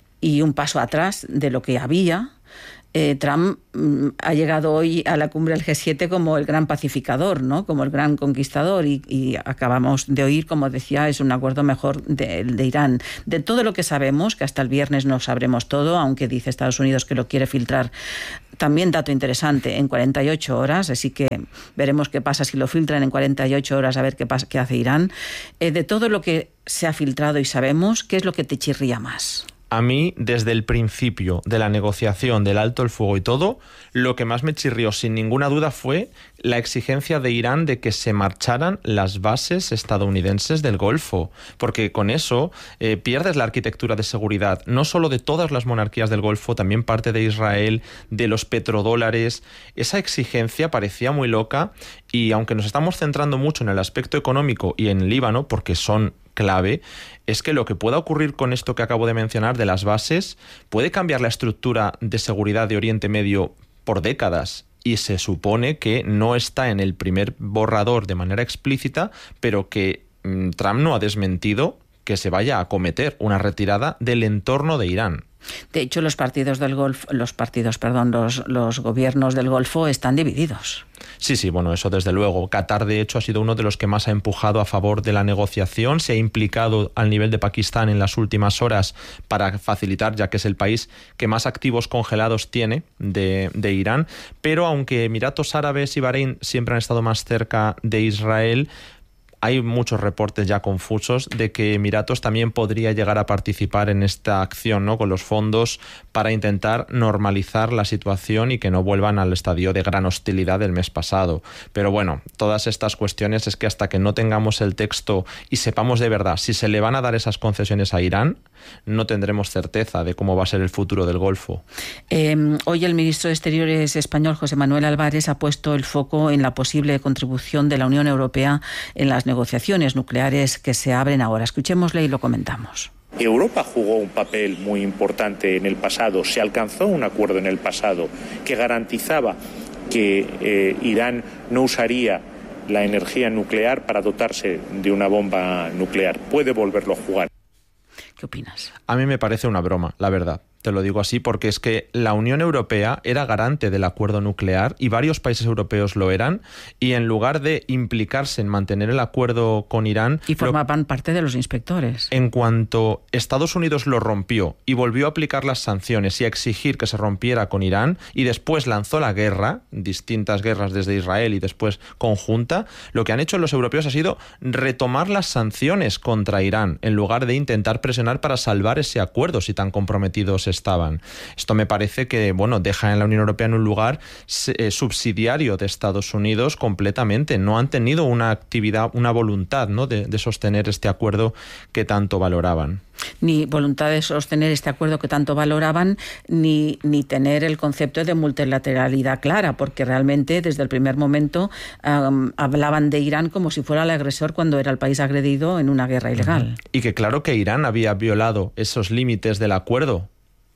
y un paso atrás de lo que había, eh, Trump mm, ha llegado hoy a la cumbre del G siete como el gran pacificador, ¿no? Como el gran conquistador, y, y acabamos de oír, como decía, es un acuerdo mejor de, de Irán. De todo lo que sabemos, que hasta el viernes no sabremos todo, aunque dice Estados Unidos que lo quiere filtrar, también dato interesante, en cuarenta y ocho horas, así que veremos qué pasa si lo filtran en cuarenta y ocho horas, a ver qué pasa, qué hace Irán. Eh, de todo lo que se ha filtrado y sabemos, ¿qué es lo que te chirría más? A mí, desde el principio de la negociación del alto el fuego y todo, lo que más me chirrió sin ninguna duda fue la exigencia de Irán de que se marcharan las bases estadounidenses del Golfo, porque con eso eh, pierdes la arquitectura de seguridad, no solo de todas las monarquías del Golfo, también parte de Israel, de los petrodólares. Esa exigencia parecía muy loca, y aunque nos estamos centrando mucho en el aspecto económico y en Líbano, porque son clave, es que lo que pueda ocurrir con esto que acabo de mencionar de las bases puede cambiar la estructura de seguridad de Oriente Medio por décadas, y se supone que no está en el primer borrador de manera explícita, pero que mmm, Trump no ha desmentido que se vaya a acometer una retirada del entorno de Irán. De hecho, los partidos del Golfo, los partidos, perdón, los, los gobiernos del Golfo están divididos. Sí, sí, bueno, eso desde luego. Qatar, de hecho, ha sido uno de los que más ha empujado a favor de la negociación. Se ha implicado al nivel de Pakistán en las últimas horas para facilitar, ya que es el país que más activos congelados tiene de, de Irán. Pero aunque Emiratos Árabes y Bahrein siempre han estado más cerca de Israel, hay muchos reportes ya confusos de que Emiratos también podría llegar a participar en esta acción, ¿no?, con los fondos para intentar normalizar la situación y que no vuelvan al estadio de gran hostilidad del mes pasado. Pero bueno, todas estas cuestiones es que hasta que no tengamos el texto y sepamos de verdad si se le van a dar esas concesiones a Irán, no tendremos certeza de cómo va a ser el futuro del Golfo. Eh, hoy el ministro de Exteriores español, José Manuel Álvarez, ha puesto el foco en la posible contribución de la Unión Europea en las negociaciones nucleares que se abren ahora. Escuchémosle y lo comentamos. Europa jugó un papel muy importante en el pasado, se alcanzó un acuerdo en el pasado que garantizaba que eh, Irán no usaría la energía nuclear para dotarse de una bomba nuclear. Puede volverlo a jugar. ¿Qué opinas? A mí me parece una broma, la verdad. Te lo digo así porque es que la Unión Europea era garante del acuerdo nuclear y varios países europeos lo eran, y en lugar de implicarse en mantener el acuerdo con Irán... Y formaban lo, parte de los inspectores. En cuanto Estados Unidos lo rompió y volvió a aplicar las sanciones y a exigir que se rompiera con Irán, y después lanzó la guerra, distintas guerras desde Israel y después conjunta, lo que han hecho los europeos ha sido retomar las sanciones contra Irán en lugar de intentar presionar para salvar ese acuerdo si tan comprometidos estaban. Esto me parece que, bueno, deja a la Unión Europea en un lugar eh, subsidiario de Estados Unidos completamente. No han tenido una actividad, una voluntad, ¿no?, de, de sostener este acuerdo que tanto valoraban. Ni voluntad de sostener este acuerdo que tanto valoraban, ni, ni tener el concepto de multilateralidad clara, porque realmente desde el primer momento um, hablaban de Irán como si fuera el agresor cuando era el país agredido en una guerra ilegal. Y que claro que Irán había violado esos límites del acuerdo,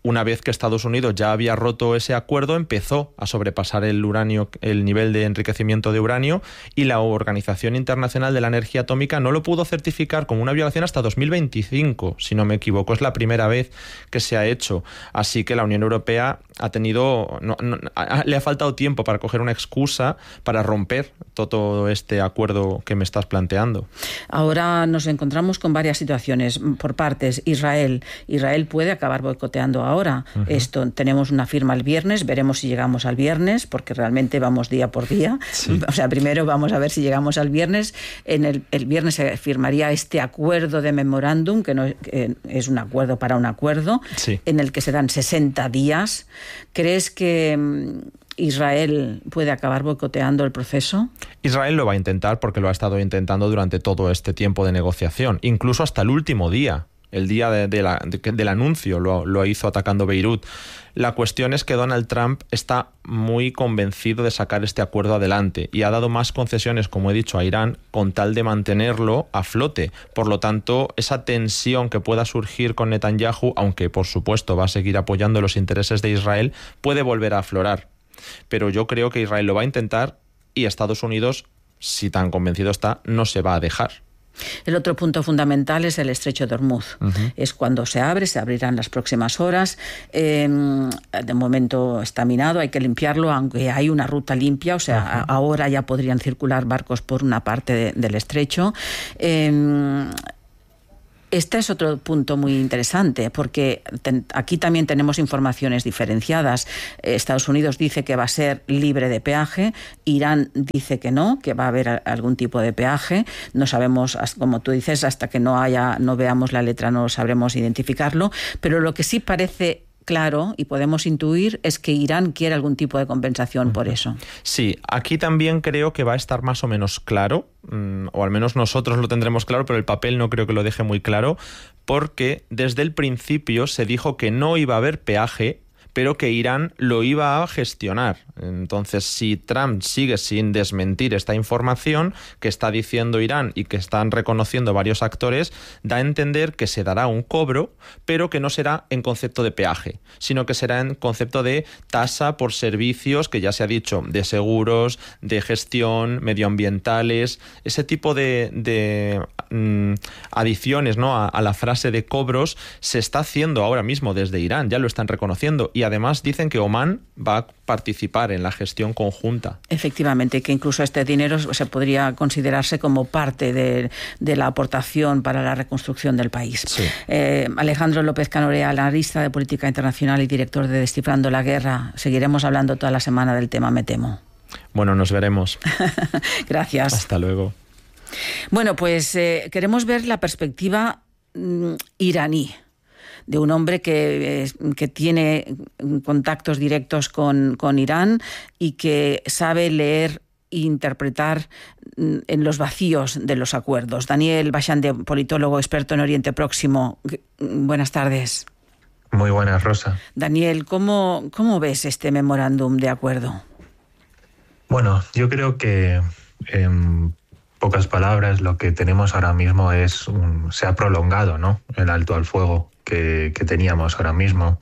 una vez que Estados Unidos ya había roto ese acuerdo, empezó a sobrepasar el uranio, el nivel de enriquecimiento de uranio, y la Organización Internacional de la Energía Atómica no lo pudo certificar como una violación hasta dos mil veinticinco, si no me equivoco. Es la primera vez que se ha hecho. Así que la Unión Europea ha tenido, no, no, a, le ha faltado tiempo para coger una excusa para romper todo este acuerdo que me estás planteando. Ahora nos encontramos con varias situaciones por partes. Israel, Israel puede acabar boicoteando ahora. Ahora, uh-huh. esto tenemos una firma el viernes, veremos si llegamos al viernes, porque realmente vamos día por día. Sí. O sea, primero vamos a ver si llegamos al viernes. En el, el viernes se firmaría este acuerdo de memorándum, que, no, que es un acuerdo para un acuerdo, sí. en el que se dan sesenta días. ¿Crees que Israel puede acabar boicoteando el proceso? Israel lo va a intentar, porque lo ha estado intentando durante todo este tiempo de negociación, incluso hasta el último día. El día de, de la, de, del anuncio lo, lo hizo atacando Beirut. La cuestión es que Donald Trump está muy convencido de sacar este acuerdo adelante y ha dado más concesiones, como he dicho, a Irán con tal de mantenerlo a flote. Por lo tanto, esa tensión que pueda surgir con Netanyahu, aunque por supuesto va a seguir apoyando los intereses de Israel, puede volver a aflorar. Pero yo creo que Israel lo va a intentar y Estados Unidos, si tan convencido está, no se va a dejar. El otro punto fundamental es el estrecho de Hormuz. Uh-huh. Es cuando se abre, se abrirán las próximas horas. Eh, de momento está minado, hay que limpiarlo, aunque hay una ruta limpia, o sea, uh-huh. ahora ya podrían circular barcos por una parte de, del estrecho. Eh, Este es otro punto muy interesante, porque ten, aquí también tenemos informaciones diferenciadas. Eh, Estados Unidos dice que va a ser libre de peaje, Irán dice que no, que va a haber a, algún tipo de peaje. No sabemos, como tú dices, hasta que no haya, no veamos la letra no sabremos identificarlo, pero lo que sí parece claro y podemos intuir es que Irán quiere algún tipo de compensación por eso. Sí, aquí también creo que va a estar más o menos claro, o al menos nosotros lo tendremos claro, pero el papel no creo que lo deje muy claro, porque desde el principio se dijo que no iba a haber peaje, pero que Irán lo iba a gestionar. Entonces, si Trump sigue sin desmentir esta información que está diciendo Irán y que están reconociendo varios actores, da a entender que se dará un cobro, pero que no será en concepto de peaje, sino que será en concepto de tasa por servicios, que ya se ha dicho, de seguros, de gestión, medioambientales, ese tipo de, de mm, adiciones, ¿no?, a, a la frase de cobros se está haciendo ahora mismo desde Irán, ya lo están reconociendo, y además dicen que Omán va a participar en la gestión conjunta. Efectivamente, que incluso este dinero se podría considerarse como parte de, de la aportación para la reconstrucción del país. Sí. Eh, Alejandro López Canorea, analista de política internacional y director de Descifrando la Guerra. Seguiremos hablando toda la semana del tema, me temo. Bueno, nos veremos. Gracias. Hasta luego. Bueno, pues eh, queremos ver la perspectiva mm, iraní, de un hombre que, que tiene contactos directos con, con Irán y que sabe leer e interpretar en los vacíos de los acuerdos. Daniel Bachande, politólogo experto en Oriente Próximo. Buenas tardes. Muy buenas, Rosa. Daniel, ¿cómo, cómo ves este memorándum de acuerdo? Bueno, yo creo que en pocas palabras lo que tenemos ahora mismo es un, se ha prolongado, ¿no?, el alto al fuego Que, que teníamos ahora mismo.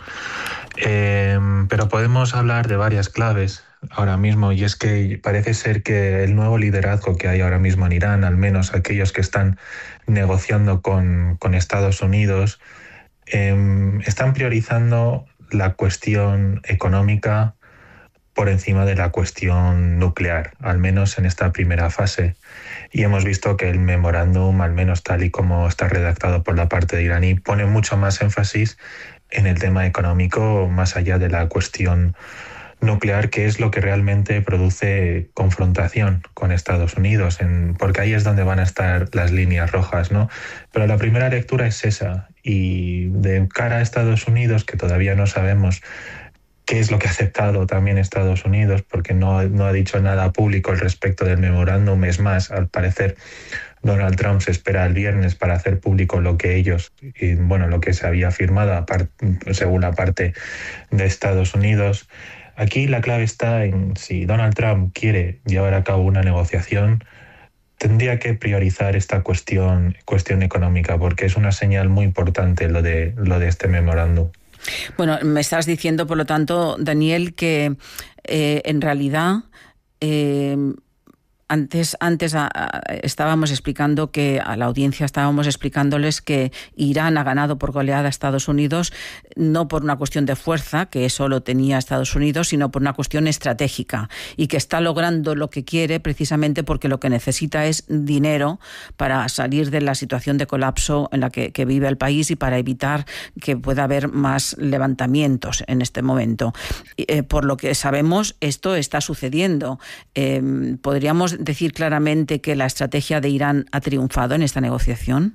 Eh, pero podemos hablar de varias claves ahora mismo, y es que parece ser que el nuevo liderazgo que hay ahora mismo en Irán, al menos aquellos que están negociando con, con Estados Unidos, eh, están priorizando la cuestión económica por encima de la cuestión nuclear, al menos en esta primera fase. Y hemos visto que el memorándum, al menos tal y como está redactado por la parte iraní, pone mucho más énfasis en el tema económico, más allá de la cuestión nuclear, que es lo que realmente produce confrontación con Estados Unidos, en, porque ahí es donde van a estar las líneas rojas, ¿no? Pero la primera lectura es esa, y de cara a Estados Unidos, que todavía no sabemos qué es lo que ha aceptado también Estados Unidos, porque no, no ha dicho nada público al respecto del memorándum. Es más, al parecer Donald Trump se espera el viernes para hacer público lo que ellos, y, bueno, lo que se había firmado según la parte de Estados Unidos. Aquí la clave está en si Donald Trump quiere llevar a cabo una negociación, tendría que priorizar esta cuestión, cuestión económica, porque es una señal muy importante lo de, lo de este memorándum. Bueno, me estás diciendo, por lo tanto, Daniel, que eh, en realidad eh, Antes, antes a, a, estábamos explicando que a la audiencia estábamos explicándoles que Irán ha ganado por goleada a Estados Unidos, no por una cuestión de fuerza, que eso lo tenía Estados Unidos, sino por una cuestión estratégica, y que está logrando lo que quiere precisamente porque lo que necesita es dinero para salir de la situación de colapso en la que, que vive el país y para evitar que pueda haber más levantamientos en este momento. Eh, por lo que sabemos, esto está sucediendo. Eh, podríamos decir claramente que la estrategia de Irán ha triunfado en esta negociación?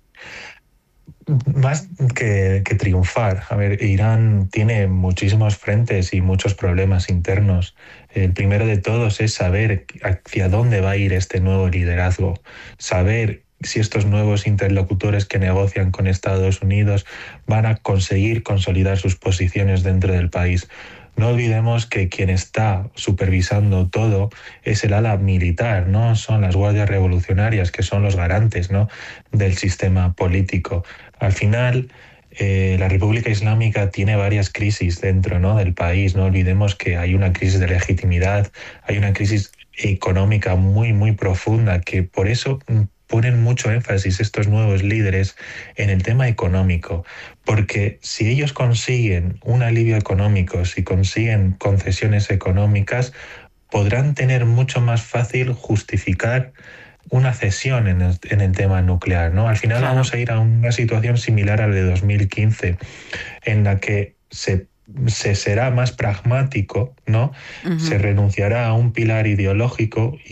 Más que, que triunfar. A ver, Irán tiene muchísimos frentes y muchos problemas internos. El primero de todos es saber hacia dónde va a ir este nuevo liderazgo, saber si estos nuevos interlocutores que negocian con Estados Unidos van a conseguir consolidar sus posiciones dentro del país. No olvidemos que quien está supervisando todo es el ala militar, ¿no? Son las guardias revolucionarias, que son los garantes, ¿no?, del sistema político. Al final, eh, la República Islámica tiene varias crisis dentro, ¿no?, del país. No olvidemos que hay una crisis de legitimidad, hay una crisis económica muy, muy profunda, que por eso ponen mucho énfasis estos nuevos líderes en el tema económico, porque si ellos consiguen un alivio económico, si consiguen concesiones económicas, podrán tener mucho más fácil justificar una cesión en el, en el tema nuclear, ¿no? Al final, claro, vamos a ir a una situación similar a la de dos mil quince, en la que se se será más pragmático, ¿no? Uh-huh. Se renunciará a un pilar ideológico